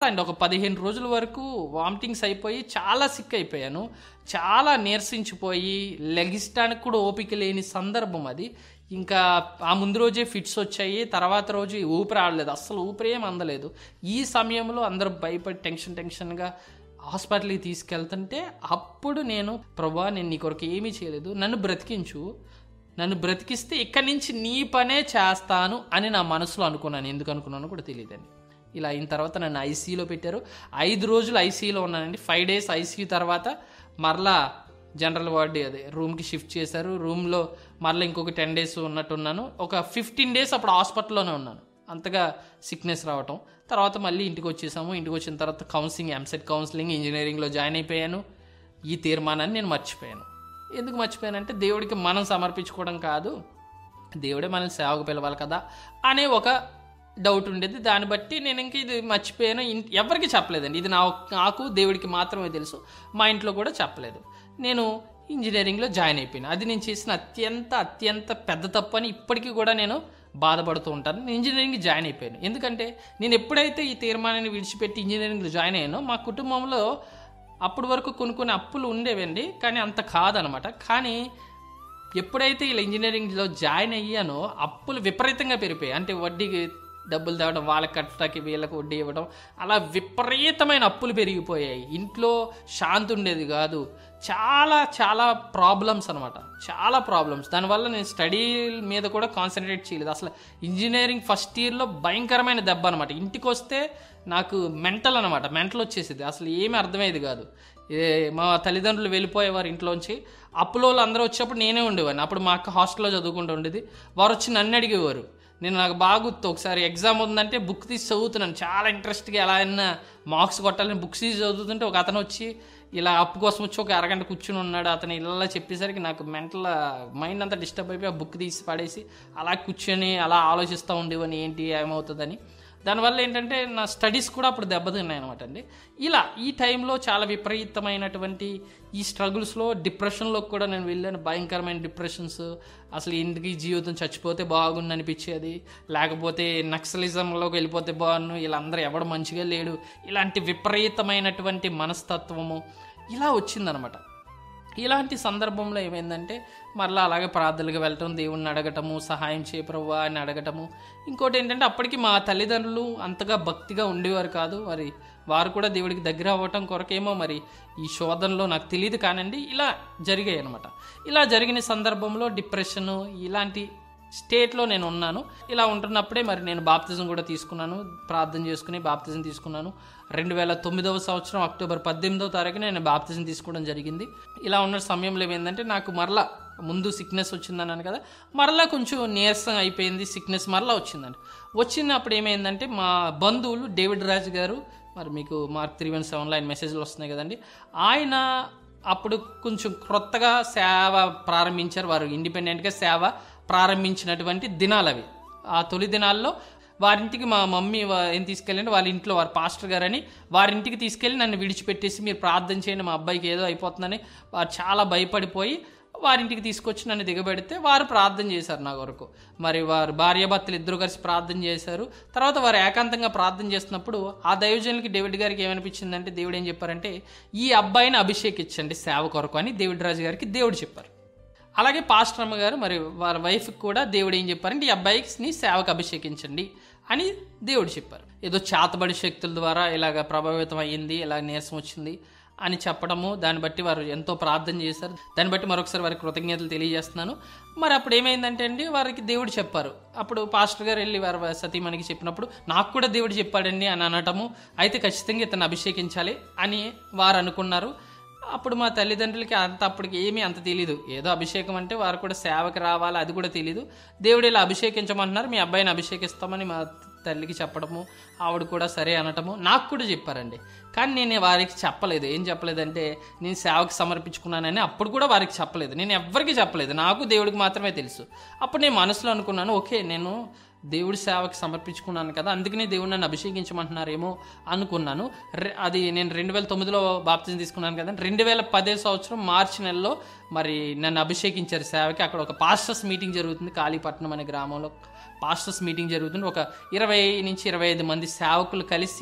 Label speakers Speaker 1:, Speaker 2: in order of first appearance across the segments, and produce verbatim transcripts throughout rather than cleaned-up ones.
Speaker 1: అండి ఒక పదిహేను రోజుల వరకు వామిటింగ్స్ అయిపోయి చాలా సిక్ అయిపోయాను. చాలా నీరసించిపోయి లెగిస్టానికి కూడా ఓపిక లేని సందర్భం అది. ఇంకా ఆ ముందు రోజే ఫిట్స్ వచ్చాయి. తర్వాత రోజు ఊపిరి ఆడలేదు, అస్సలు ఊపిరి ఏం అందలేదు. ఈ సమయంలో అందరూ భయపడి టెన్షన్ టెన్షన్గా హాస్పిటల్కి తీసుకెళ్తుంటే అప్పుడు నేను, ప్రభా నేను నీ కొరకు ఏమీ చేయలేదు, నన్ను బ్రతికించు, నన్ను బ్రతికిస్తే ఇక్కడి నుంచి నీ పనే చేస్తాను అని నా మనసులో అనుకున్నాను. ఎందుకు అనుకున్నాను కూడా తెలియదండి. ఇలా అయిన తర్వాత నన్ను ఐసీయూలో పెట్టారు. ఐదు రోజులు ఐసీయూలో ఉన్నానండి. ఫైవ్ డేస్ ఐసీయూ తర్వాత మరలా జనరల్ వార్డు అదే రూమ్కి షిఫ్ట్ చేశారు. రూమ్లో మరలా ఇంకొక టెన్ డేస్ ఉన్నట్టున్నాను. ఒక ఫిఫ్టీన్ డేస్ అప్పుడు హాస్పిటల్లోనే ఉన్నాను, అంతగా సిక్నెస్ రావటం. తర్వాత మళ్ళీ ఇంటికి వచ్చేసాము. ఇంటికి వచ్చిన తర్వాత కౌన్సిలింగ్, ఎంసెట్ కౌన్సిలింగ్, ఇంజనీరింగ్లో జాయిన్ అయిపోయాను. ఈ తీర్మానాన్ని నేను మర్చిపోయాను. ఎందుకు మర్చిపోయానంటే దేవుడికి మనం సమర్పించుకోవడం కాదు, దేవుడే మనల్ని సేవకు పిలవాలి కదా అనే ఒక డౌట్ ఉండేది. దాన్ని బట్టి నేను ఇంక ఇది మర్చిపోయాను. ఎవరికి చెప్పలేదండి, ఇది నా నాకు దేవుడికి మాత్రమే తెలుసు. మా ఇంట్లో కూడా చెప్పలేదు. నేను ఇంజనీరింగ్లో జాయిన్ అయిపోయాను. అది నేను చేసిన అత్యంత అత్యంత పెద్ద తప్పు అని ఇప్పటికీ కూడా నేను బాధపడుతూ ఉంటాను. నేను ఇంజనీరింగ్ జాయిన్ అయిపోయాను. ఎందుకంటే నేను ఎప్పుడైతే ఈ తీర్మానాన్ని విడిచిపెట్టి ఇంజనీరింగ్లో జాయిన్ అయ్యానో మా కుటుంబంలో అప్పటి వరకు కొన్ని కొన్ని అప్పులు ఉండేవండి, కానీ అంత కాదనమాట. కానీ ఎప్పుడైతే ఇలా ఇంజనీరింగ్లో జాయిన్ అయ్యానో అప్పులు విపరీతంగా పెరిగిపోయాయి. అంటే వడ్డీకి డబ్బులు తేవడం, వాళ్ళకి కట్టడానికి వీళ్ళకి వడ్డీ ఇవ్వడం, అలా విపరీతమైన అప్పులు పెరిగిపోయాయి. ఇంట్లో శాంతి ఉండేది కాదు. చాలా చాలా ప్రాబ్లమ్స్ అనమాట, చాలా ప్రాబ్లమ్స్. దానివల్ల నేను స్టడీ మీద కూడా కాన్సన్ట్రేట్ చేయలేదు. అసలు ఇంజనీరింగ్ ఫస్ట్ ఇయర్లో భయంకరమైన దెబ్బ అనమాట. ఇంటికి వస్తే నాకు మెంటల్ అనమాట, మెంటల్ వచ్చేసేది. అసలు ఏమీ అర్థమయ్యేది కాదు. ఏ మా తల్లిదండ్రులు వెళ్ళిపోయేవారు ఇంట్లోంచి. అప్పులో అందరూ వచ్చేటప్పుడు నేనే ఉండేవాడిని. అప్పుడు మా అక్క హాస్టల్లో చదువుకుంటూ ఉండేది. వారు వచ్చి నన్ను అడిగేవారు. నేను నాకు బాగా గుర్తు, ఒకసారి ఎగ్జామ్ ఉందంటే బుక్ తీసి చదువుతున్నాను, చాలా ఇంట్రెస్ట్గా ఎలా అయినా మార్క్స్ కొట్టాలని బుక్స్ తీసి చదువుతుంటే ఒక అతను వచ్చి ఇలా అప్పు కోసం వచ్చి ఒక అరగంట కూర్చుని ఉన్నాడు. అతను ఇలా చెప్పేసరికి నాకు మెంటల్ మైండ్ అంతా డిస్టర్బ్ అయిపోయి ఆ బుక్ తీసి పడేసి అలా కూర్చొని అలా ఆలోచిస్తూ ఉండేవని ఏంటి ఏమవుతుందని. దానివల్ల ఏంటంటే నా స్టడీస్ కూడా అప్పుడు దెబ్బతిన్నాయి అనమాట అండి. ఇలా ఈ టైంలో చాలా విపరీతమైనటువంటి ఈ స్ట్రగుల్స్లో డిప్రెషన్లోకి కూడా నేను వెళ్ళాను. భయంకరమైన డిప్రెషన్స్. అసలు ఇంటికి జీవితం చచ్చిపోతే బాగుండు అనిపించేది, లేకపోతే నక్సలిజంలోకి వెళ్ళిపోతే బాగుండు, వీళ్ళందరూ ఎవడు మంచిగా లేడు, ఇలాంటి విపరీతమైనటువంటి మనస్తత్వము ఇలా వచ్చిందనమాట. ఇలాంటి సందర్భంలో ఏమైందంటే మరలా అలాగే ప్రార్థనలకు వెళ్ళటం, దేవుణ్ణి అడగటము, సహాయం చేయ ప్రభువా అని అడగటము. ఇంకోటి ఏంటంటే అప్పటికి మా తల్లిదండ్రులు అంతగా భక్తిగా ఉండేవారు కాదు. మరి వారు కూడా దేవుడికి దగ్గర అవ్వటం కొరకేమో మరి ఈ శోధనలో నాకు తెలియదు కానండి ఇలా జరిగాయి అనమాట. ఇలా జరిగిన సందర్భంలో డిప్రెషను ఇలాంటి స్టేట్లో నేను ఉన్నాను. ఇలా ఉంటున్నప్పుడే మరి నేను బాప్తిజం కూడా తీసుకున్నాను. ప్రార్థన చేసుకుని బాప్తిజం తీసుకున్నాను. రెండు వేల తొమ్మిదవ సంవత్సరం అక్టోబర్ పద్దెనిమిదవ తారీఖున నేను బాప్తిజం తీసుకోవడం జరిగింది. ఇలా ఉన్న సమయంలో ఏమైందంటే నాకు మరలా ముందు సిక్నెస్ వచ్చిందన్నాను కదా, మరలా కొంచెం నీరసం అయిపోయింది, సిక్నెస్ మరలా వచ్చిందండి. వచ్చినప్పుడు ఏమైందంటే మా బంధువులు డేవిడ్ రాజు గారు, మరి మీకు మార్క్ త్రీ వన్ సెవెన్లో ఆయన మెసేజ్లు వస్తున్నాయి కదండి, ఆయన అప్పుడు కొంచెం క్రొత్తగా సేవ ప్రారంభించారు. వారు ఇండిపెండెంట్గా సేవ ప్రారంభించినటువంటి దినాలు అవి. ఆ తొలి దినాల్లో వారింటికి మా మమ్మీ ఏం తీసుకెళ్ళండి, వాళ్ళ ఇంట్లో వారి పాస్టర్ గారని వారింటికి తీసుకెళ్ళి నన్ను విడిచిపెట్టేసి మీరు ప్రార్థన చేయండి, మా అబ్బాయికి ఏదో అయిపోతుందని వారు చాలా భయపడిపోయి వారింటికి తీసుకొచ్చి నన్ను దిగబెడితే వారు ప్రార్థన చేశారు నా కొరకు. మరి వారు భార్యాభర్తలు ఇద్దరు కలిసి ప్రార్థన చేశారు. తర్వాత వారు ఏకాంతంగా ప్రార్థన చేస్తున్నప్పుడు ఆ దైవజనులకి డేవిడ్ గారికి ఏమనిపించిందంటే, దేవుడు ఏం చెప్పారంటే ఈ అబ్బాయిని అభిషేకించండి సేవ కొరకు అని డేవిడ్ రాజు గారికి దేవుడు చెప్పారు. అలాగే పాస్టర్ అమ్మ గారు మరి వారి వైఫ్కి కూడా దేవుడు ఏం చెప్పారంటే ఈ అబ్బాయిని సేవకు అభిషేకించండి అని దేవుడు చెప్పారు. ఏదో చేతబడి శక్తుల ద్వారా ఇలాగ ప్రభావితం అయ్యింది, ఇలా నీరసం వచ్చింది అని చెప్పడము, దాన్ని బట్టి వారు ఎంతో ప్రార్థన చేశారు. దాన్ని బట్టి మరొకసారి వారికి కృతజ్ఞతలు తెలియజేస్తున్నాను. మరి అప్పుడు ఏమైందంటే అండి వారికి దేవుడు చెప్పారు. అప్పుడు పాస్టర్ గారు వెళ్ళి వారి సతీమణికి చెప్పినప్పుడు నాకు కూడా దేవుడు చెప్పాడండి అని అనటము, అయితే ఖచ్చితంగా ఇతను అభిషేకించాలి అని వారు అనుకున్నారు. అప్పుడు మా తల్లిదండ్రులకి అంత అప్పటికి ఏమీ అంత తెలీదు. ఏదో అభిషేకం అంటే వారు కూడా సేవకి రావాలి అది కూడా తెలీదు. దేవుడు ఇలా అభిషేకించమంటున్నారు, మీ అబ్బాయిని అభిషేకిస్తామని మా తల్లికి చెప్పడము, ఆవిడ కూడా సరే అనటము నాకు కూడా చెప్పారండి. కానీ నేను వారికి చెప్పలేదు. ఏం చెప్పలేదంటే నేను సేవకు సమర్పించుకున్నానని అప్పుడు కూడా వారికి చెప్పలేదు. నేను ఎవ్వరికి చెప్పలేదు, నాకు దేవుడికి మాత్రమే తెలుసు. అప్పుడు నేను మనసులో అనుకున్నాను, ఓకే నేను దేవుడి సేవకి సమర్పించుకున్నాను కదా, అందుకనే దేవుడు నన్ను అభిషేకించమంటున్నారేమో అనుకున్నాను. అది నేను రెండు వేల తొమ్మిదిలో బాప్తిజం తీసుకున్నాను కదా, రెండు వేల పదే సంవత్సరం మార్చి నెలలో మరి నన్ను అభిషేకించారు సేవకి. అక్కడ ఒక పాస్టర్స్ మీటింగ్ జరుగుతుంది, కాళీపట్నం అనే గ్రామంలో పాస్టర్స్ మీటింగ్ జరుగుతుంది. ఒక ఇరవై నుంచి ఇరవై ఐదు మంది సేవకులు కలిసి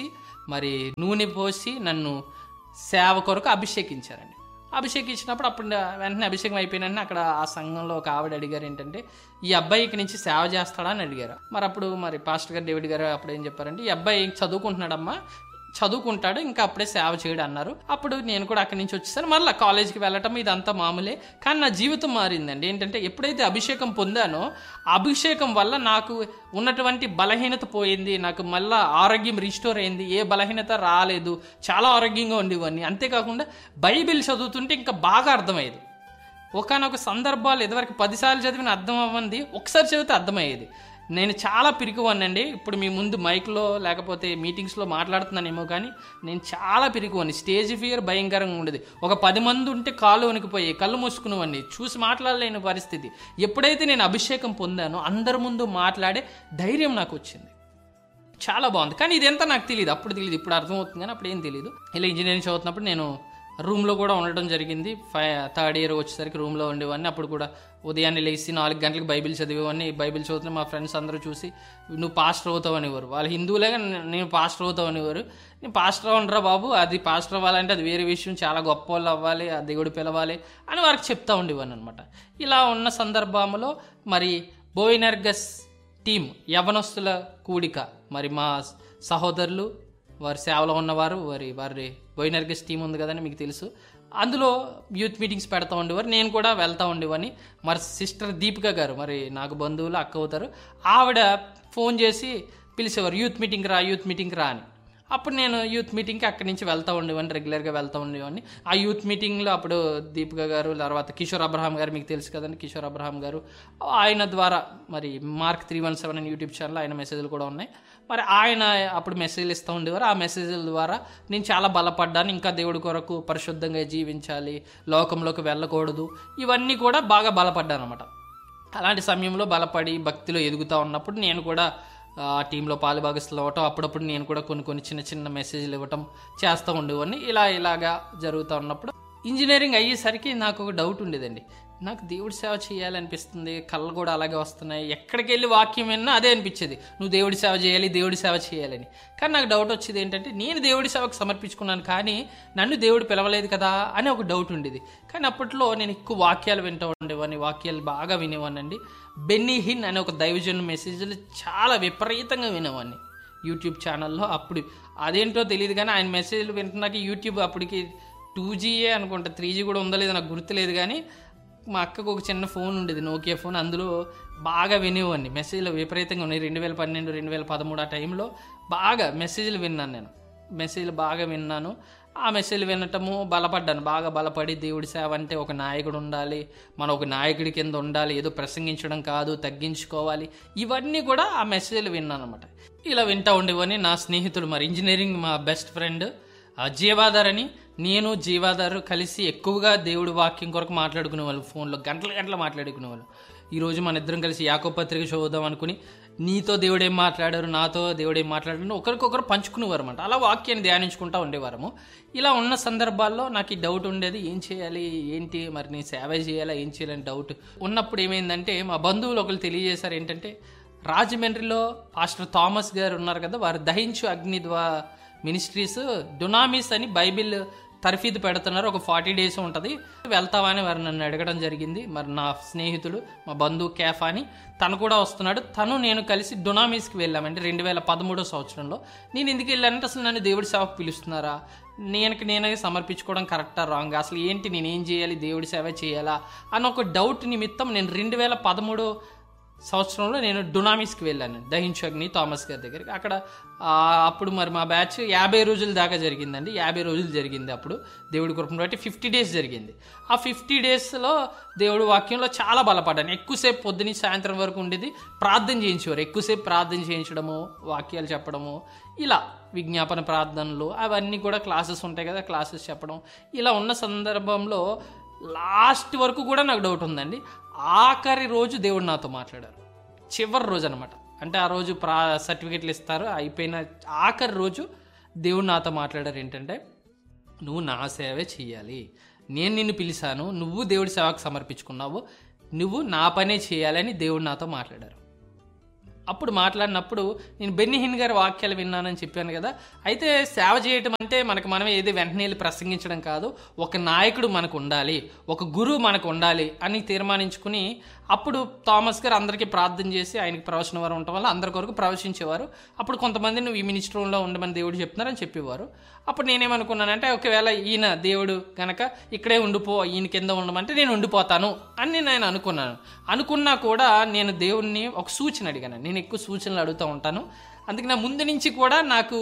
Speaker 1: మరి నూనె పోసి నన్ను సేవ కొరకు అభిషేకించారండి. అభిషేకించినప్పుడు అప్పుడు వెంటనే అభిషేకం అయిపోయిన అక్కడ ఆ సంఘంలో ఒక ఆవిడ అడిగారు ఏంటంటే, ఈ అబ్బాయికి నుంచి సేవ చేస్తాడా అని అడిగారు. మరి అప్పుడు మరి పాస్టర్ గారు డేవిడ్ గారు అప్పుడు ఏం చెప్పారంటే, ఈ అబ్బాయి చదువుకుంటున్నాడమ్మా, చదువుకుంటాడు, ఇంకా అప్పుడే సేవ చేయడు అన్నారు. అప్పుడు నేను కూడా అక్కడి నుంచి వచ్చేసాను. మళ్ళీ కాలేజ్కి వెళ్ళటం ఇదంతా మామూలే. కానీ నా జీవితం మారిందండి. ఏంటంటే ఎప్పుడైతే అభిషేకం పొందానో అభిషేకం వల్ల నాకు ఉన్నటువంటి బలహీనత పోయింది, నాకు మళ్ళీ ఆరోగ్యం రిస్టోర్ అయింది, ఏ బలహీనత రాలేదు, చాలా ఆరోగ్యంగా ఉండేవన్నీ. అంతేకాకుండా బైబిల్ చదువుతుంటే ఇంకా బాగా అర్థమయ్యేది. ఒకనొక సందర్భాలు ఇదివరకు పదిసార్లు చదివిన అర్థం అవ్వంది ఒకసారి చదివితే అర్థమయ్యేది. నేను చాలా పిరికివాడినండి. ఇప్పుడు మీ ముందు మైక్లో లేకపోతే మీటింగ్స్లో మాట్లాడుతున్నానేమో కానీ నేను చాలా పిరికివాడిని. స్టేజ్ ఫియర్ భయంకరంగా ఉండేది. ఒక పది మంది ఉంటే కాళ్ళు వణికిపోయి కళ్ళు మూసుకునేవాడిని, చూసి మాట్లాడలేని పరిస్థితి. ఎప్పుడైతే నేను అభిషేకం పొందానో అందరి ముందు మాట్లాడే ధైర్యం నాకు వచ్చింది. చాలా బాగుంది. కానీ ఇదంతా నాకు తెలియదు, అప్పుడు తెలియదు, ఇప్పుడు అర్థమవుతుంది కానీ అప్పుడు ఏం తెలియదు. ఇలా ఇంజనీరింగ్ చదువుతున్నప్పుడు నేను రూమ్లో కూడా ఉండటం జరిగింది. ఫై థర్డ్ ఇయర్ వచ్చేసరికి రూమ్లో ఉండేవాడిని. అప్పుడు కూడా ఉదయాన్నే లేచి నాలుగు గంటలకు బైబిల్ చదివేవాడిని. బైబిల్ చదువుతున్న మా ఫ్రెండ్స్ అందరూ చూసి నువ్వు పాస్టర్ అవుతావు అనేవారు. వాళ్ళు హిందువులేగా నేను పాస్టర్ అవుతావు అనేవారు. నేను పాస్టర్ అవ్వనరా బాబు, అది పాస్టర్ అవ్వాలంటే అది వేరే విషయం, చాలా గొప్ప వాళ్ళు అవ్వాలి, ఆ దేవుడు పిలవాలి అని వారికి చెప్తా ఉండేవాడిని అనమాట. ఇలా ఉన్న సందర్భంలో మరి బోయినర్గస్ టీం యవనస్తుల కూడిక, మరి మా సహోదరులు వారి సేవలో ఉన్నవారు, వారి వారి బోయినర్గస్ టీం ఉంది కదండి మీకు తెలుసు, అందులో యూత్ మీటింగ్స్ పెడతా ఉండేవారు. నేను కూడా వెళ్తూ ఉండేవాడిని. మరి సిస్టర్ దీపిక గారు, మరి నాకు బంధువులు అక్క అవుతారు, ఆవిడ ఫోన్ చేసి పిలిచేవారు, యూత్ మీటింగ్ రా యూత్ మీటింగ్ రా అని. అప్పుడు నేను యూత్ మీటింగ్కి అక్కడి నుంచి వెళ్తూ ఉండేవాడిని, రెగ్యులర్గా వెళ్తూ ఉండేవాడిని. ఆ యూత్ మీటింగ్లో అప్పుడు దీపిక గారు, తర్వాత కిషోర్ అబ్రహాం గారు మీకు తెలుసు కదండి, కిషోర్ అబ్రహాం గారు, ఆయన ద్వారా మరి మార్క్ త్రీ వన్ సెవెన్ అని యూట్యూబ్ ఛానల్ ఆయన మెసేజ్లు కూడా ఉన్నాయి. మరి ఆయన అప్పుడు మెసేజ్లు ఇస్తూ ఉండేవారు. ఆ మెసేజ్ల ద్వారా నేను చాలా బలపడ్డాను. ఇంకా దేవుడి కొరకు పరిశుద్ధంగా జీవించాలి, లోకంలోకి వెళ్ళకూడదు, ఇవన్నీ కూడా బాగా బలపడ్డాను అనమాట. అలాంటి సమయంలో బలపడి భక్తిలో ఎదుగుతూ ఉన్నప్పుడు నేను కూడా ఆ టీంలో పాలుభాగస్తులు అవ్వటం, అప్పుడప్పుడు నేను కూడా కొన్ని కొన్ని చిన్న చిన్న మెసేజ్లు ఇవ్వటం చేస్తూ ఉండేవాడిని. ఇలా ఇలాగా జరుగుతూ ఉన్నప్పుడు ఇంజనీరింగ్ అయ్యేసరికి నాకు ఒక డౌట్ ఉండేదండి. నాకు దేవుడి సేవ చేయాలనిపిస్తుంది, కళ్ళు కూడా అలాగే వస్తున్నాయి, ఎక్కడికి వెళ్ళి వాక్యం విన్నా అదే అనిపించేది, నువ్వు దేవుడి సేవ చేయాలి దేవుడి సేవ చేయాలని. కానీ నాకు డౌట్ వచ్చేది ఏంటంటే, నేను దేవుడి సేవకు సమర్పించుకున్నాను కానీ నన్ను దేవుడు పిలవలేదు కదా అని ఒక డౌట్ ఉండేది. కానీ అప్పట్లో నేను ఎక్కువ వాక్యాలు వింటూ ఉండేవాడిని, వాక్యాలు బాగా వినేవాడినండి. బెన్నీ హిన్ అనే ఒక దైవజన్ మెసేజ్లు చాలా విపరీతంగా వినేవాడిని యూట్యూబ్ ఛానల్లో. అప్పుడు అదేంటో తెలియదు కానీ ఆయన మెసేజ్లు వింటున్నాక యూట్యూబ్ అప్పటికి టూ జీయే అనుకుంటా, త్రీ జీ కూడా ఉందో లేదో నాకు గుర్తులేదు. కానీ మా అక్కకు ఒక చిన్న ఫోన్ ఉండేది, నోకియా ఫోన్, అందులో బాగా వినేవాడిని. మెసేజ్లు విపరీతంగా ఉన్నాయి. రెండు వేల పన్నెండు రెండు వేల పదమూడు ఆ టైంలో బాగా మెసేజ్లు విన్నాను నేను, మెసేజ్లు బాగా విన్నాను. ఆ మెసేజ్లు వినటము బలపడ్డాను, బాగా బలపడి దేవుడి సేవ అంటే ఒక నాయకుడు ఉండాలి, మనం ఒక నాయకుడి కింద ఉండాలి, ఏదో ప్రసంగించడం కాదు, తగ్గించుకోవాలి, ఇవన్నీ కూడా ఆ మెసేజ్లు విన్నాను అనమాట. ఇలా వింటూ ఉండేవని నా స్నేహితుడు, మరి ఇంజనీరింగ్ మా బెస్ట్ ఫ్రెండ్ జీవాధార్ అని, నేను జీవాధారు కలిసి ఎక్కువగా దేవుడి వాక్యం కొరకు మాట్లాడుకునేవాళ్ళు, ఫోన్లో గంటల గంటలు మాట్లాడుకునేవాళ్ళు. ఈరోజు మన ఇద్దరం కలిసి యాకోబు పత్రిక చదువుదాం అనుకుని, నీతో దేవుడేం మాట్లాడారు, నాతో దేవుడేం మాట్లాడారు, ఒకరికొకరు పంచుకునేవారు అనమాట. అలా వాక్యాన్ని ధ్యానించుకుంటూ ఉండేవారము. ఇలా ఉన్న సందర్భాల్లో నాకు ఈ డౌట్ ఉండేది, ఏం చేయాలి ఏంటి, మరి నేను సేవ చేయాలా ఏం చేయాలని డౌట్ ఉన్నప్పుడు ఏమైందంటే, మా బంధువులు ఒకరు తెలియజేశారు ఏంటంటే, రాజమండ్రిలో పాస్టర్ థామస్ గారు ఉన్నారు కదా, వారు దహించు అగ్ని ద్వా మినిస్ట్రీస్ డునామిస్ అని బైబిల్ తర్ఫీదు పెడుతున్నారు, ఒక ఫార్టీ డేస్ ఉంటుంది, వెళ్తావా అని వారు నన్ను అడగడం జరిగింది. మరి నా స్నేహితుడు మా బంధువు కేఫా అని తను కూడా వస్తున్నాడు, తను నేను కలిసి డునామిస్కి వెళ్ళామంటే రెండు వేల పదమూడో సంవత్సరంలో. నేను ఎందుకు వెళ్ళానంటే, అసలు నన్ను దేవుడి సేవకు పిలుస్తున్నారా, నేను నేనే సమర్పించుకోవడం కరెక్టా రాంగ్, అసలు ఏంటి నేనేం చేయాలి, దేవుడి సేవ చేయాలా అని ఒక డౌట్ నిమిత్తం నేను రెండు వేల పదమూడో సంవత్సరంలో నేను డునామిస్కి వెళ్ళాను, దహించు అగ్ని థామస్ గారి దగ్గరికి. అక్కడ అప్పుడు మరి మా బ్యాచ్ యాభై రోజుల దాకా జరిగిందండి, యాభై రోజులు జరిగింది. అప్పుడు దేవుడి కృపను బట్టి ఫిఫ్టీ డేస్ జరిగింది. ఆ ఫిఫ్టీ డేస్లో దేవుడి వాక్యంలో చాలా బలపడ్డాను. ఎక్కువసేపు పొద్దున సాయంత్రం వరకు ఉండేది, ప్రార్థన చేయించేవారు, ఎక్కువసేపు ప్రార్థన చేయించడము, వాక్యాలు చెప్పడము, ఇలా విజ్ఞాపన ప్రార్థనలు అవన్నీ కూడా క్లాసెస్ ఉంటాయి కదా, క్లాసెస్ చెప్పడం. ఇలా ఉన్న సందర్భంలో లాస్ట్ వరకు కూడా నాకు డౌట్ ఉందండి. ఆఖరి రోజు దేవుడు నాతో మాట్లాడారు, చివరి రోజు అనమాట. అంటే ఆ రోజు ప్రా సర్టిఫికెట్లు ఇస్తారు, అయిపోయిన ఆఖరి రోజు దేవుడు నాతో మాట్లాడారు ఏంటంటే, నువ్వు నా సేవే చేయాలి, నేను నిన్ను పిలిచాను, నువ్వు దేవుడి సేవకు సమర్పించుకున్నావు, నువ్వు నా పనే చేయాలని దేవుడు నాతో మాట్లాడారు. అప్పుడు మాట్లాడినప్పుడు నేను బెన్నీ హిన్ గారి వాక్యాలు విన్నానని చెప్పాను కదా. అయితే సేవ చేయటం అంటే మనకు మనం ఏది వెంటనే వెళ్ళి ప్రసంగించడం కాదు, ఒక నాయకుడు మనకు ఉండాలి, ఒక గురువు మనకు ఉండాలి అని తీర్మానించుకుని అప్పుడు థామస్ గారు అందరికీ ప్రార్థన చేసి ఆయనకి ప్రవచన వారు ఉండటం వల్ల అందరి కొరకు ప్రవచించేవారు. అప్పుడు కొంతమంది నువ్వు ఈ మినిస్టర్ రూమ్లో ఉండమని దేవుడు చెప్తున్నారని చెప్పేవారు. అప్పుడు నేనేమనుకున్నానంటే ఒకవేళ ఈయన దేవుడు కనుక ఇక్కడే ఉండిపో, ఈయన కింద ఉండమంటే నేను ఉండిపోతాను అని నేను అనుకున్నాను. అనుకున్నా కూడా నేను దేవుణ్ణి ఒక సూచన అడిగాను. నేను ఎక్కువ సూచనలు అడుగుతూ ఉంటాను. అందుకే నా ముందు నుంచి కూడా నాకు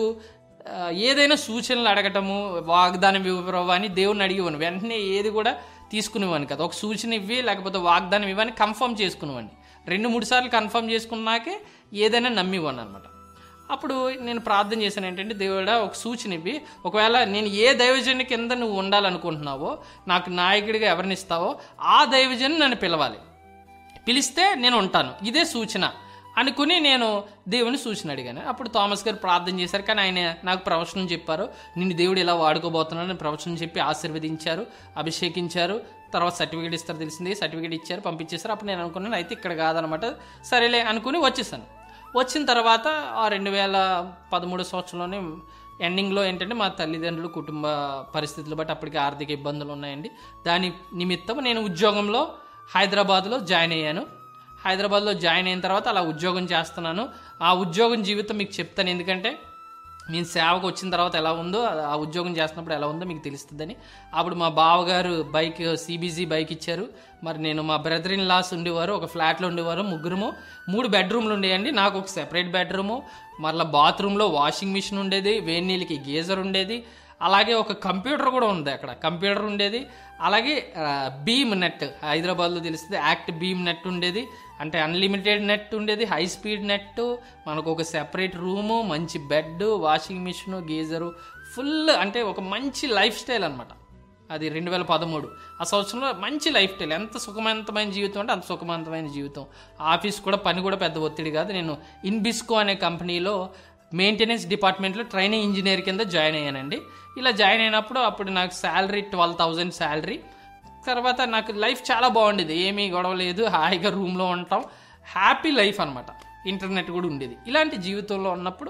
Speaker 1: ఏదైనా సూచనలు అడగటము, వాగ్దానం ఇవ్వరు అని దేవుణ్ణి అడిగేవాను. వెంటనే ఏది కూడా తీసుకునేవాడిని కదా. ఒక సూచన ఇవ్వి లేకపోతే వాగ్దానం ఇవ్వని కన్ఫర్మ్ చేసుకునేవాడిని. రెండు మూడు సార్లు కన్ఫర్మ్ చేసుకున్నాకే ఏదైనా నమ్మివ్వను అనమాట. అప్పుడు నేను ప్రార్థన చేశాను ఏంటంటే, దేవుడా ఒక సూచన ఇవ్వి, ఒకవేళ నేను ఏ దైవజనుని కింద నువ్వు ఉండాలనుకుంటున్నావో, నాకు నాయకుడిగా ఎవరిని ఇస్తావో ఆ దైవజను నన్ను పిలవాలి, పిలిస్తే నేను ఉంటాను, ఇదే సూచన అనుకుని నేను దేవుని సూచన అడిగాను. అప్పుడు థామస్ గారు ప్రార్థన చేశారు. కానీ ఆయన నాకు ప్రవచనం చెప్పారు, నిన్ను దేవుడు ఇలా వాడుకోబోతున్నాడని ప్రవచనం చెప్పి ఆశీర్వదించారు, అభిషేకించారు. తర్వాత సర్టిఫికేట్ ఇస్తారు తెలిసింది, సర్టిఫికేట్ ఇచ్చారు, పంపించేశారు. అప్పుడు నేను అనుకున్నాను అయితే ఇక్కడ కాదనమాట, సరేలే అనుకుని వచ్చేసాను. వచ్చిన తర్వాత ఆ రెండు వేల పదమూడు సంవత్సరంలోనే ఎండింగ్లో ఏంటంటే మా తల్లిదండ్రులు కుటుంబ పరిస్థితులు బట్టి అప్పటికి ఆర్థిక ఇబ్బందులు ఉన్నాయండి. దాని నిమిత్తం నేను ఉద్యోగంలో హైదరాబాద్లో జాయిన్ అయ్యాను. హైదరాబాద్లో జాయిన్ అయిన తర్వాత అలా ఉద్యోగం చేస్తున్నాను. ఆ ఉద్యోగం జీవితం మీకు చెప్తాను, ఎందుకంటే నేను సేవకు వచ్చిన తర్వాత ఎలా ఉందో, ఆ ఉద్యోగం చేస్తున్నప్పుడు ఎలా ఉందో మీకు తెలుస్తుందని. అప్పుడు మా బావగారు బైక్ సిబిజీ బైక్ ఇచ్చారు. మరి నేను మా బ్రదర్ ఇన్ లాస్ ఉండేవారు, ఒక ఫ్లాట్లో ఉండేవారు, ముగ్గురుము, మూడు బెడ్రూమ్లు ఉండేయండి. నాకు ఒక సెపరేట్ బెడ్రూము, మరలా బాత్రూంలో వాషింగ్ మిషన్ ఉండేది, వేడి నీళ్ళకి గీజర్ ఉండేది, అలాగే ఒక కంప్యూటర్ కూడా ఉంది, అక్కడ కంప్యూటర్ ఉండేది. అలాగే బీమ్ నెట్, హైదరాబాద్లో తెలిస్తే యాక్ట్ బీమ్ నెట్ ఉండేది, అంటే అన్లిమిటెడ్ నెట్ ఉండేది, హై స్పీడ్ నెట్, మనకు ఒక సెపరేట్ రూము, మంచి bed, washing machine, geyser, full అంటే ఒక మంచి లైఫ్ స్టైల్ అనమాట. అది రెండు వేల పదమూడు ఆ సంవత్సరంలో మంచి లైఫ్ స్టైల్. ఎంత సుఖవంతమైన జీవితం అంటే అంత సుఖవంతమైన జీవితం. ఆఫీస్ కూడా పని కూడా పెద్ద ఒత్తిడి కాదు. నేను ఇన్బిస్కో అనే కంపెనీలో మెయింటెనెన్స్ డిపార్ట్మెంట్లో ట్రైనింగ్ ఇంజనీర్ కింద జాయిన్ అయ్యానండి. ఇలా జాయిన్ అయినప్పుడు అప్పుడు నాకు శాలరీ ట్వెల్వ్ థౌజండ్ శాలరీ. తర్వాత నాకు లైఫ్ చాలా బాగుండేది, ఏమీ గొడవ లేదు, హాయిగా రూమ్లో ఉంటాం, హ్యాపీ లైఫ్ అనమాట. ఇంటర్నెట్ కూడా ఉండేది. ఇలాంటి జీవితంలో ఉన్నప్పుడు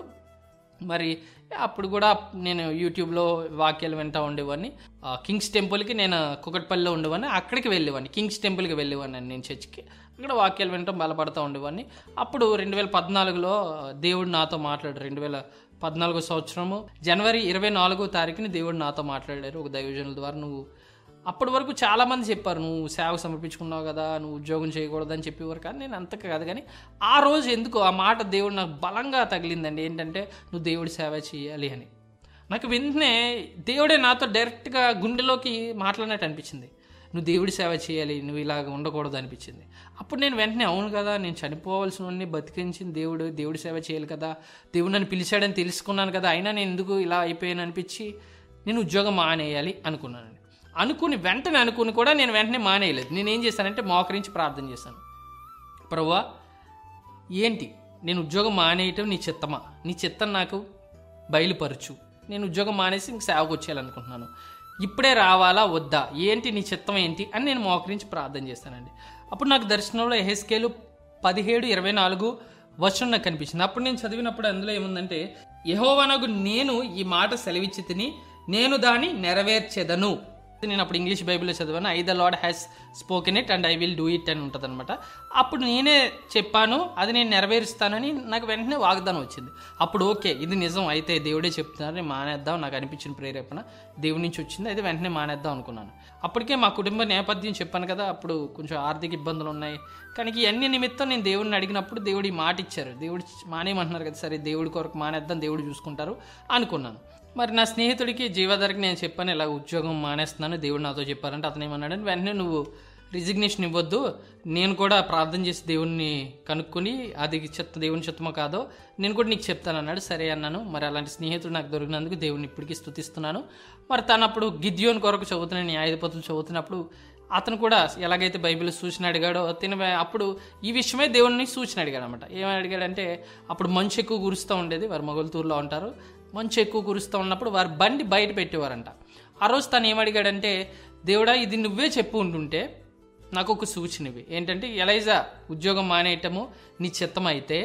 Speaker 1: మరి అప్పుడు కూడా నేను యూట్యూబ్లో వాక్యాలు వింటూ ఉండేవాడిని. కింగ్స్ టెంపుల్కి నేను కుకట్పల్లిలో ఉండేవాడిని, అక్కడికి వెళ్ళేవాడిని, కింగ్స్ టెంపుల్కి వెళ్ళేవాడిని నేను చర్చికి. అక్కడ వాక్యాలు వినటం బలపడుతూ ఉండేవాడిని. అప్పుడు రెండు వేల పద్నాలుగులో దేవుడు నాతో మాట్లాడారు. రెండు వేల పద్నాలుగో సంవత్సరము జనవరి ఇరవై నాలుగో తారీఖుని దేవుడు నాతో మాట్లాడారు ఒక దైవజనుల ద్వారా. నువ్వు అప్పటి వరకు చాలామంది చెప్పారు, నువ్వు సేవకు సమర్పించుకున్నావు కదా, నువ్వు ఉద్యోగం చేయకూడదని చెప్పేవారు. కానీ నేను అంతకు కాదు. కానీ ఆ రోజు ఎందుకు ఆ మాట దేవుడు నాకు బలంగా తగిలిందండి. ఏంటంటే నువ్వు దేవుడి సేవ చేయాలి అని. నాకు వెంటనే దేవుడే నాతో డైరెక్ట్గా గుండెలోకి మాట్లాడినట్టు అనిపించింది. నువ్వు దేవుడి సేవ చేయాలి, నువ్వు ఇలాగ ఉండకూడదు అనిపించింది. అప్పుడు నేను వెంటనే అవును కదా, నేను చనిపోవాల్సిన బతికించిన దేవుడు, దేవుడి సేవ చేయాలి కదా, దేవుడు నన్ను పిలిచాడని తెలుసుకున్నాను కదా, అయినా నేను ఎందుకు ఇలా అయిపోయాను అనిపించి నేను ఉద్యోగం మానేయాలి అనుకున్నాను. అనుకుని వెంటనే అనుకుని కూడా నేను వెంటనే మానేయలేదు. నేనేం చేశానంటే మోకరించి ప్రార్థన చేశాను. ప్రభువా ఏంటి, నేను ఉద్యోగం మానేయటం నీ చిత్తమా? నీ చిత్తం నాకు బయలుపరచు. నేను ఉద్యోగం మానేసి ఇంక సేవకు వచ్చేయాలనుకుంటున్నాను. ఇప్పుడే రావాలా వద్దా, ఏంటి నీ చిత్తం ఏంటి అని నేను మోకరించి ప్రార్థన చేశానండి. అప్పుడు నాకు దర్శనంలో యెహెజ్కేలు పదిహేడు ఇరవై నాలుగు వచనం నాకు కనిపించింది. అప్పుడు నేను చదివినప్పుడు అందులో ఏముందంటే, యెహోవానగు నేను ఈ మాట సెలవిచ్చి తిని నేను దాన్ని నెరవేర్చెదను. నేను అప్పుడు ఇంగ్లీష్ బైబిల్లో చదివాను, I the lord has spoken it and I will do it అని ఉంటుంది అనమాట. అప్పుడు నేనే చెప్పాను, అది నేను నెరవేరుస్తానని నాకు వెంటనే వాగ్దానం వచ్చింది. అప్పుడు ఓకే, ఇది నిజం, అయితే దేవుడే చెప్తున్నారు, నేను మానేద్దాం, నాకు అనిపించిన ప్రేరేపణ దేవుడి నుంచి వచ్చింది, అయితే వెంటనే మానేద్దాం అనుకున్నాను. అప్పటికే మా కుటుంబ నేపథ్యం చెప్పాను కదా, అప్పుడు కొంచెం ఆర్థిక ఇబ్బందులు ఉన్నాయి. కానీ ఇవన్నీ నిమిత్తం నేను దేవుడిని అడిగినప్పుడు దేవుడు ఈ మాట ఇచ్చారు. దేవుడు మానేయమంటున్నారు కదా, సరే దేవుడి కొరకు మానేద్దాం, దేవుడు చూసుకుంటారు అనుకున్నాను. మరి నా స్నేహితుడికి జీవాధారకి నేను చెప్పాను, ఇలా ఉద్యోగం మానేస్తున్నాను, దేవుడు నాతో చెప్పారంటే అతను ఏమన్నాడని, వెంటనే నువ్వు రిజిగ్నేషన్ ఇవ్వద్దు, నేను కూడా ప్రార్థన చేసి దేవుడిని కనుక్కొని అది చెత్త దేవుని చెత్తమో కాదో నేను కూడా నీకు చెప్తాను అన్నాడు. సరే అన్నాను. మరి అలాంటి స్నేహితుడు నాకు దొరికినందుకు దేవుడిని ఇప్పటికీ స్తుతిస్తున్నాను. మరి తను అప్పుడు గిద్యోన్ కొరకు చదువుతున్నాను, న్యాయాధిపతులు చదువుతున్నప్పుడు అతను కూడా ఎలాగైతే బైబిల్ సూచన అడిగాడో తిన అప్పుడు ఈ విషయమే దేవుడిని సూచన అడిగాడు అనమాట. ఏమని అడిగాడంటే, అప్పుడు మంచు ఎక్కువ కురుస్తూ ఉండేది, వారు మొగల్తూరులో ఉంటారు, మంచు ఎక్కువ కురుస్తూ ఉన్నప్పుడు వారి బండి బయట పెట్టేవారంట. ఆ రోజు తను ఏమడిగాడంటే, దేవుడా ఇది నువ్వే చెప్పు ఉంటుంటే నాకు ఒక సూచన ఇవి ఏంటంటే, ఎలైజా ఉద్యోగం మానేయటము నీ చిత్తం అయితే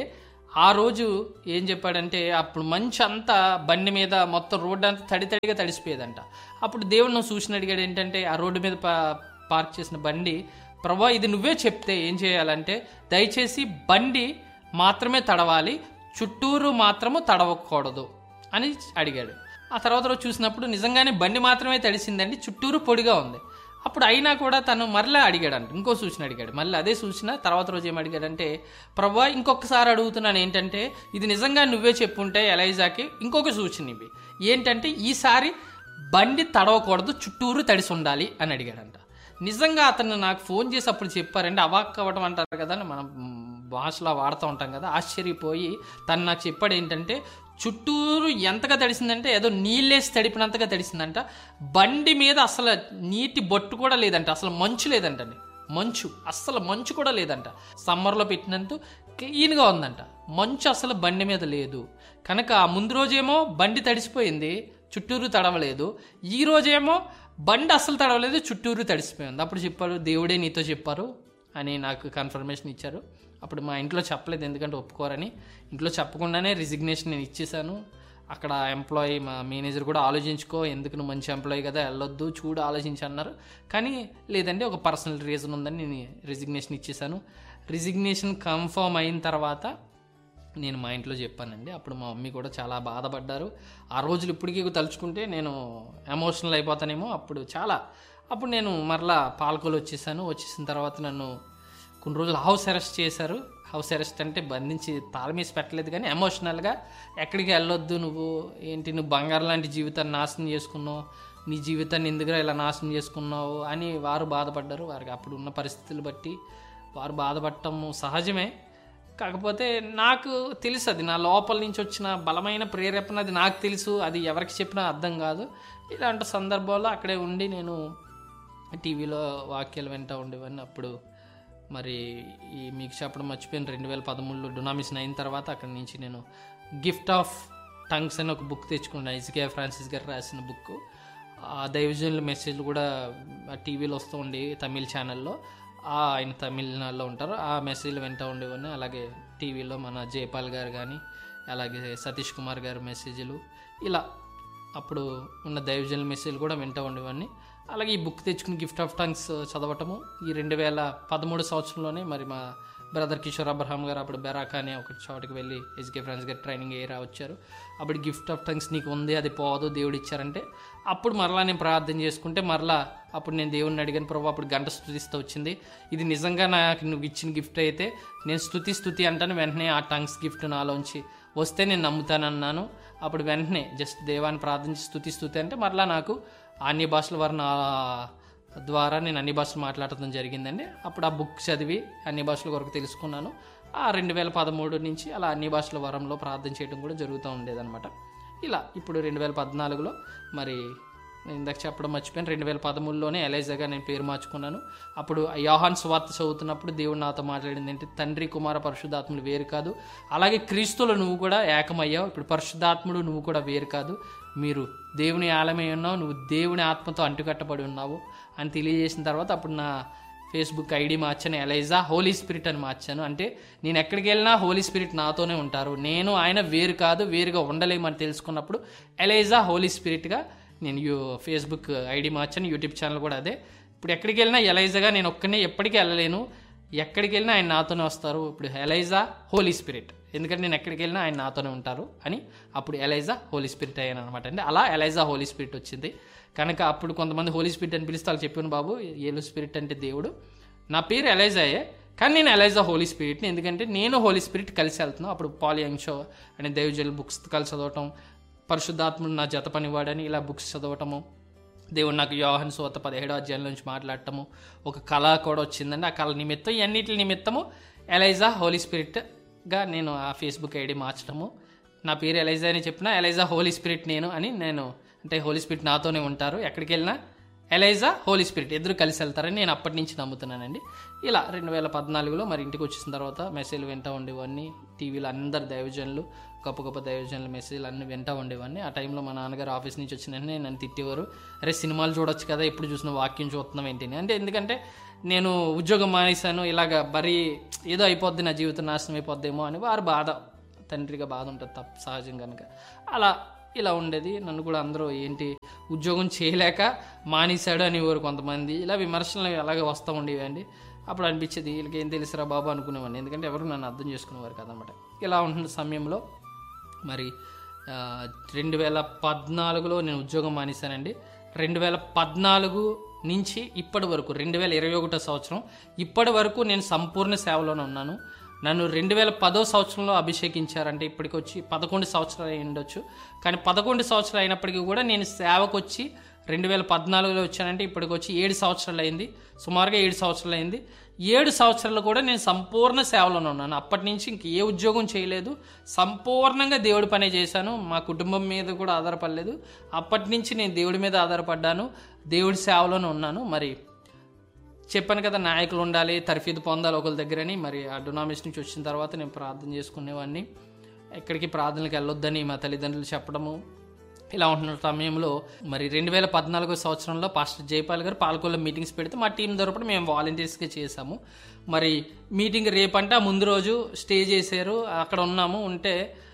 Speaker 1: ఆ రోజు ఏం చెప్పాడంటే అప్పుడు మంచి అంతా బండి మీద మొత్తం రోడ్డు అంతా తడి తడిగా తడిసిపోయేదంట. అప్పుడు దేవుడు నువ్వు చూసిన అడిగాడు ఏంటంటే ఆ రోడ్డు మీద పా పార్క్ చేసిన బండి, ప్రభా ఇది నువ్వే చెప్తే ఏం చేయాలంటే దయచేసి బండి మాత్రమే తడవాలి, చుట్టూరు మాత్రము తడవకూడదు అని అడిగాడు. ఆ తర్వాత రోజు చూసినప్పుడు నిజంగానే బండి మాత్రమే తడిసిందండి, చుట్టూరు పొడిగా ఉంది. అప్పుడు అయినా కూడా తను మరలా అడిగాడంట, ఇంకో సూచన అడిగాడు. మళ్ళీ అదే సూచన తర్వాత రోజు ఏం అడిగాడంటే, ప్రభా ఇంకొకసారి అడుగుతున్నాను ఏంటంటే ఇది నిజంగా నువ్వే చెప్పుంటే ఎలైజాకి ఇంకొక సూచన ఇవి ఏంటంటే ఈసారి బండి తడవకూడదు, చుట్టూరు తడిసి ఉండాలి అని అడిగాడంట. నిజంగా అతను నాకు ఫోన్ చేసి అప్పుడు చెప్పారంటే అవాక్ అవ్వడం అంటారు కదా, మనం భాషలో వాడుతూ ఉంటాం కదా, ఆశ్చర్యపోయి తను నాకు చెప్పాడు ఏంటంటే చుట్టూరు ఎంతగా తడిసిందంటే ఏదో నీళ్ళేసి తడిపినంతగా తడిసిందంట. బండి మీద అసలు నీటి బొట్టు కూడా లేదంట, అసలు మంచు లేదంటండి, మంచు అస్సలు మంచు కూడా లేదంట. సమ్మర్లో పెట్టినంత క్లీన్గా ఉందంట, మంచు అసలు బండి మీద లేదు. కనుక ఆ ముందు రోజేమో బండి తడిసిపోయింది, చుట్టూరు తడవలేదు. ఈ రోజేమో బండి అస్సలు తడవలేదు, చుట్టూరు తడిసిపోయింది. అప్పుడు చెప్పారు దేవుడే నీతో చెప్పారు అని నాకు కన్ఫర్మేషన్ ఇచ్చారు. అప్పుడు మా ఇంట్లో చెప్పలేదు, ఎందుకంటే ఒప్పుకోరని. ఇంట్లో చెప్పకుండానే రిజిగ్నేషన్ నేను ఇచ్చేసాను. అక్కడ ఎంప్లాయీ మా మేనేజర్ కూడా ఆలోచించుకో, ఎందుకు నువ్వు మంచి ఎంప్లాయీ కదా వెళ్ళొద్దు, చూడు ఆలోచించి అన్నారు. కానీ లేదండి ఒక పర్సనల్ రీజన్ ఉందని నేను రిజిగ్నేషన్ ఇచ్చేసాను. రిజిగ్నేషన్ కన్ఫర్మ్ అయిన తర్వాత నేను మా ఇంట్లో చెప్పానండి. అప్పుడు మా మమ్మీ కూడా చాలా బాధపడ్డారు. ఆ రోజులు ఇప్పటికీ తలుచుకుంటే నేను ఎమోషనల్ అయిపోతానేమో. అప్పుడు చాలా అప్పుడు నేను మరలా పాలకోలు వచ్చేసాను. వచ్చేసిన తర్వాత నన్ను కొన్ని రోజులు హౌస్ అరెస్ట్ చేశారు. హౌస్ అరెస్ట్ అంటే బంధించి తాళమేసి పెట్టలేదు, కానీ ఎమోషనల్గా ఎక్కడికి వెళ్ళొద్దు, నువ్వు ఏంటి నువ్వు బంగారం లాంటి జీవితాన్ని నాశనం చేసుకున్నావు, నీ జీవితాన్ని ఎందుకురా ఇలా నాశనం చేసుకున్నావు అని వారు బాధపడ్డారు. వారికి అప్పుడు ఉన్న పరిస్థితులు బట్టి వారు బాధపడటం సహజమే. కాకపోతే నాకు తెలుసు, అది నా లోపల నుంచి వచ్చిన బలమైన ప్రేరేపణ, అది నాకు తెలుసు, అది ఎవరికి చెప్పినా అర్థం కాదు. ఇలాంటి సందర్భాల్లో అక్కడే ఉండి నేను టీవీలో వాక్యాలు వింటూ ఉండేవాడిని. అప్పుడు మరి ఈ మీకు చెప్పడం మర్చిపోయిన రెండు వేల పదమూడులో డొనామిషన్ అయిన తర్వాత అక్కడి నుంచి నేను గిఫ్ట్ ఆఫ్ టంగ్స్ అని ఒక బుక్ తెచ్చుకున్నాను. ఇజికియా ఫ్రాన్సిస్ గారు రాసిన బుక్. ఆ దైవజనుల మెసేజ్లు కూడా టీవీలో వస్తూ ఉండి తమిళ ఛానల్లో, ఆయన తమిళనాడులో ఉంటారు, ఆ మెసేజ్లు వింటూ ఉండేవాడిని. అలాగే టీవీలో మన జయపాల్ గారు కానీ అలాగే సతీష్ కుమార్ గారి మెసేజ్లు, ఇలా అప్పుడు ఉన్న దైవజనుల మెసేజ్లు కూడా వింటూ ఉండేవాడిని. అలాగే ఈ బుక్ తెచ్చుకుని గిఫ్ట్ ఆఫ్ టంగ్స్ చదవటము ఈ రెండు వేల పదమూడు సంవత్సరంలోనే మరి మా బ్రదర్ కిషోర్ అబ్రహాం గారు అప్పుడు బెరాకా అనే ఒక చోటుకి వెళ్ళి ఎస్కే ఫ్రాన్స్ గారు ట్రైనింగ్ ఏరా వచ్చారు. అప్పుడు గిఫ్ట్ ఆఫ్ టంగ్స్ నీకు ఉంది, అది పోదు, దేవుడు ఇచ్చారంటే అప్పుడు మరలా నేను ప్రార్థన చేసుకుంటే మరలా అప్పుడు నేను దేవుడిని అడిగాను, ప్రభు అప్పుడు గంట స్తుతిస్తూ వచ్చింది, ఇది నిజంగా నాకు నువ్వు ఇచ్చిన గిఫ్ట్ అయితే నేను స్తుతి స్తుతి అంటాను. వెంటనే ఆ టంగ్స్ గిఫ్ట్ నాలోంచి వస్తే నేను నమ్ముతానన్నాను. అప్పుడు వెంటనే జస్ట్ దేవాన్ని ప్రార్థించి స్తుతి స్తుతి అంటే మరలా నాకు అన్ని భాషల వారిని ద్వారా నేను అన్ని భాషలు మాట్లాడటం జరిగిందండి. అప్పుడు ఆ బుక్ చదివి అన్ని భాషల వరకు తెలుసుకున్నాను. ఆ రెండు వేల పదమూడు నుంచి అలా అన్ని భాషల వరంలో ప్రార్థన చేయడం కూడా జరుగుతూ ఉండేదన్నమాట. ఇలా ఇప్పుడు రెండు వేల పద్నాలుగులో మరి నేను ఇందాక చెప్పడం మర్చిపోయాను, రెండు వేల పదమూడులోనే ఎలైజాగా నేను పేరు మార్చుకున్నాను. అప్పుడు యోహాను సువార్త చదువుతున్నప్పుడు దేవుడు నాతో మాట్లాడింది ఏంటి, తండ్రి కుమార పరిశుద్ధాత్ముడు వేరు కాదు, అలాగే క్రీస్తులో నువ్వు కూడా ఏకమయ్యావు, ఇప్పుడు పరిశుద్ధాత్ముడు నువ్వు కూడా వేరు కాదు, మీరు దేవుని ఆలమై ఉన్నావు, నువ్వు దేవుని ఆత్మతో అంటుకట్టబడి ఉన్నావు అని తెలియజేసిన తర్వాత అప్పుడు నా ఫేస్బుక్ ఐడి మార్చాను, ఎలైజా హోలీ స్పిరిట్ అని మార్చాను. అంటే నేను ఎక్కడికి వెళ్ళినా హోలీ స్పిరిట్ నాతోనే ఉంటారు, నేను ఆయన వేరు కాదు, వేరుగా ఉండలేమని తెలుసుకున్నప్పుడు ఎలైజా హోలీ స్పిరిట్గా నేను యూ ఫేస్బుక్ ఐడి మార్చాను. యూట్యూబ్ ఛానల్ కూడా అదే. ఇప్పుడు ఎక్కడికి వెళ్ళినా ఎలైజాగా నేను ఒక్కనే ఎప్పటికీ వెళ్ళలేను, ఎక్కడికి వెళ్ళినా ఆయన నాతోనే వస్తారు. ఇప్పుడు ఎలైజా హోలీ స్పిరిట్, ఎందుకంటే నేను ఎక్కడికి వెళ్ళినా ఆయన నాతోనే ఉంటారు అని అప్పుడు ఎలైజా హోలీ స్పిరిట్ అయ్యాను అనమాట అండి. అలా ఎలైజా హోలీ స్పిరిట్ వచ్చింది. కనుక అప్పుడు కొంతమంది హోలీ స్పిరిట్ అని పిలిస్తే వాళ్ళు చెప్పాను, బాబు ఏలు స్పిరిట్ అంటే దేవుడు, నా పేరు ఎలైజాయే కానీ నేను ఎలైజా హోలీ స్పిరిట్ని, ఎందుకంటే నేను హోలీ స్పిరిట్ కలిసి వెళ్తున్నాను. అప్పుడు పాల్ యంగ్ షో అనే దైవజనుల బుక్స్ కలిసి చదవటం, పరిశుద్ధాత్ముడు నా జత పనివాడని ఇలా బుక్స్ చదవటము, దేవుడు నాకు యోహాను సువార్త పదిహేడో అధ్యాయం నుంచి మాట్లాడటము, ఒక కళ కూడా వచ్చిందండి. ఆ కళ నిమిత్తం ఇవన్నిటి నిమిత్తము ఎలైజా హోలీ స్పిరిట్గా నేను ఆ ఫేస్బుక్ ఐడి మార్చడము, నా పేరు ఎలైజా అని చెప్పినా ఎలైజా హోలీ స్పిరిట్ నేను అని, నేను అంటే హోలీ స్పిరిట్ నాతోనే ఉంటారు, ఎక్కడికి వెళ్ళినా ఎలైజా హోలీ స్పిరిట్ ఇద్దరు కలిసి వెళ్తారని నేను అప్పటి నుంచి నమ్ముతున్నానండి. ఇలా రెండు వేల పద్నాలుగులో మరి ఇంటికి వచ్చేసిన తర్వాత మెసేజ్లు వింటూ ఉండేవాడిని. టీవీలో అందరు దైవజనులు, గొప్ప గొప్ప దైవజనుల మెసేజ్లు అన్నీ వింటూ ఉండేవాడిని. ఆ టైంలో మా నాన్నగారు ఆఫీస్ నుంచి వచ్చిన వెంటనే నన్ను తిట్టేవారు, అరే సినిమాలు చూడొచ్చు కదా, ఎప్పుడు చూసిన వాక్యం చూస్తున్నాం ఏంటి అంటే, ఎందుకంటే నేను ఉద్యోగం మానేశాను, ఇలాగ బరీ ఏదో అయిపోద్ది, నా జీవితం నాశనం అయిపోద్దేమో అని వారు బాధ తండ్రిగా బాధ ఉంటుంది తప్ప సహజం కనుక. అలా ఇలా ఉండేది. నన్ను కూడా అందరూ ఏంటి ఉద్యోగం చేయలేక మానేశాడు అనేవారు కొంతమంది. ఇలా విమర్శలు అలాగే వస్తూ ఉండేవండి. అప్పుడు అనిపించేది వీళ్ళకి ఏం తెలుసురా బాబు అనుకునేవాడిని, ఎందుకంటే ఎవరు నన్ను అర్థం చేసుకునేవారు కదనమాట. ఇలా ఉంటున్న సమయంలో మరి రెండు వేల పద్నాలుగులో నేను ఉద్యోగం మానేశానండి. రెండు వేల పద్నాలుగు నుంచి ఇప్పటి వరకు రెండు వేల ఇరవై ఒకటో సంవత్సరం ఇప్పటి వరకు నేను సంపూర్ణ సేవలోనే ఉన్నాను. నన్ను రెండు వేల పదో సంవత్సరంలో అభిషేకించారంటే ఇప్పటికి వచ్చి పదకొండు సంవత్సరాలు అయి ఉండొచ్చు. కానీ పదకొండు సంవత్సరాలు అయినప్పటికీ కూడా నేను సేవకు వచ్చి రెండు వేల పద్నాలుగులో వచ్చానంటే ఇప్పటికి వచ్చి ఏడు సంవత్సరాలు అయింది. సుమారుగా ఏడు సంవత్సరాలు అయింది. ఏడు సంవత్సరాలు కూడా నేను సంపూర్ణ సేవలోనే ఉన్నాను. అప్పటి నుంచి ఇంక ఏ ఉద్యోగం చేయలేదు, సంపూర్ణంగా దేవుడి పనే చేశాను. మా కుటుంబం మీద కూడా ఆధారపడలేదు. అప్పటి నుంచి నేను దేవుడి మీద ఆధారపడ్డాను, దేవుడి సేవలోనే ఉన్నాను. మరి చెప్పాను కదా, నాయకులు ఉండాలి, తర్ఫీదు పొందాలి ఒకరి దగ్గరని. మరి ఆ డొనామినేషన్ నుంచి వచ్చిన తర్వాత నేను ప్రార్థన చేసుకునేవాడిని. ఎక్కడికి ప్రార్థనలకు వెళ్ళొద్దని మా తల్లిదండ్రులు చెప్పడము. ఇలా ఉంటున్న సమయంలో మరి రెండు వేల పద్నాలుగో సంవత్సరంలో పాస్టర్ జైపాల్ గారు పాలకొల్లో మీటింగ్స్ పెడితే మా టీం తరపున మేము వాలంటీర్స్గా చేసాము. మరి మీటింగ్ రేపంటే ఆ ముందు రోజు స్టే చేశారు. అక్కడ ఉన్నాము. ఉంటే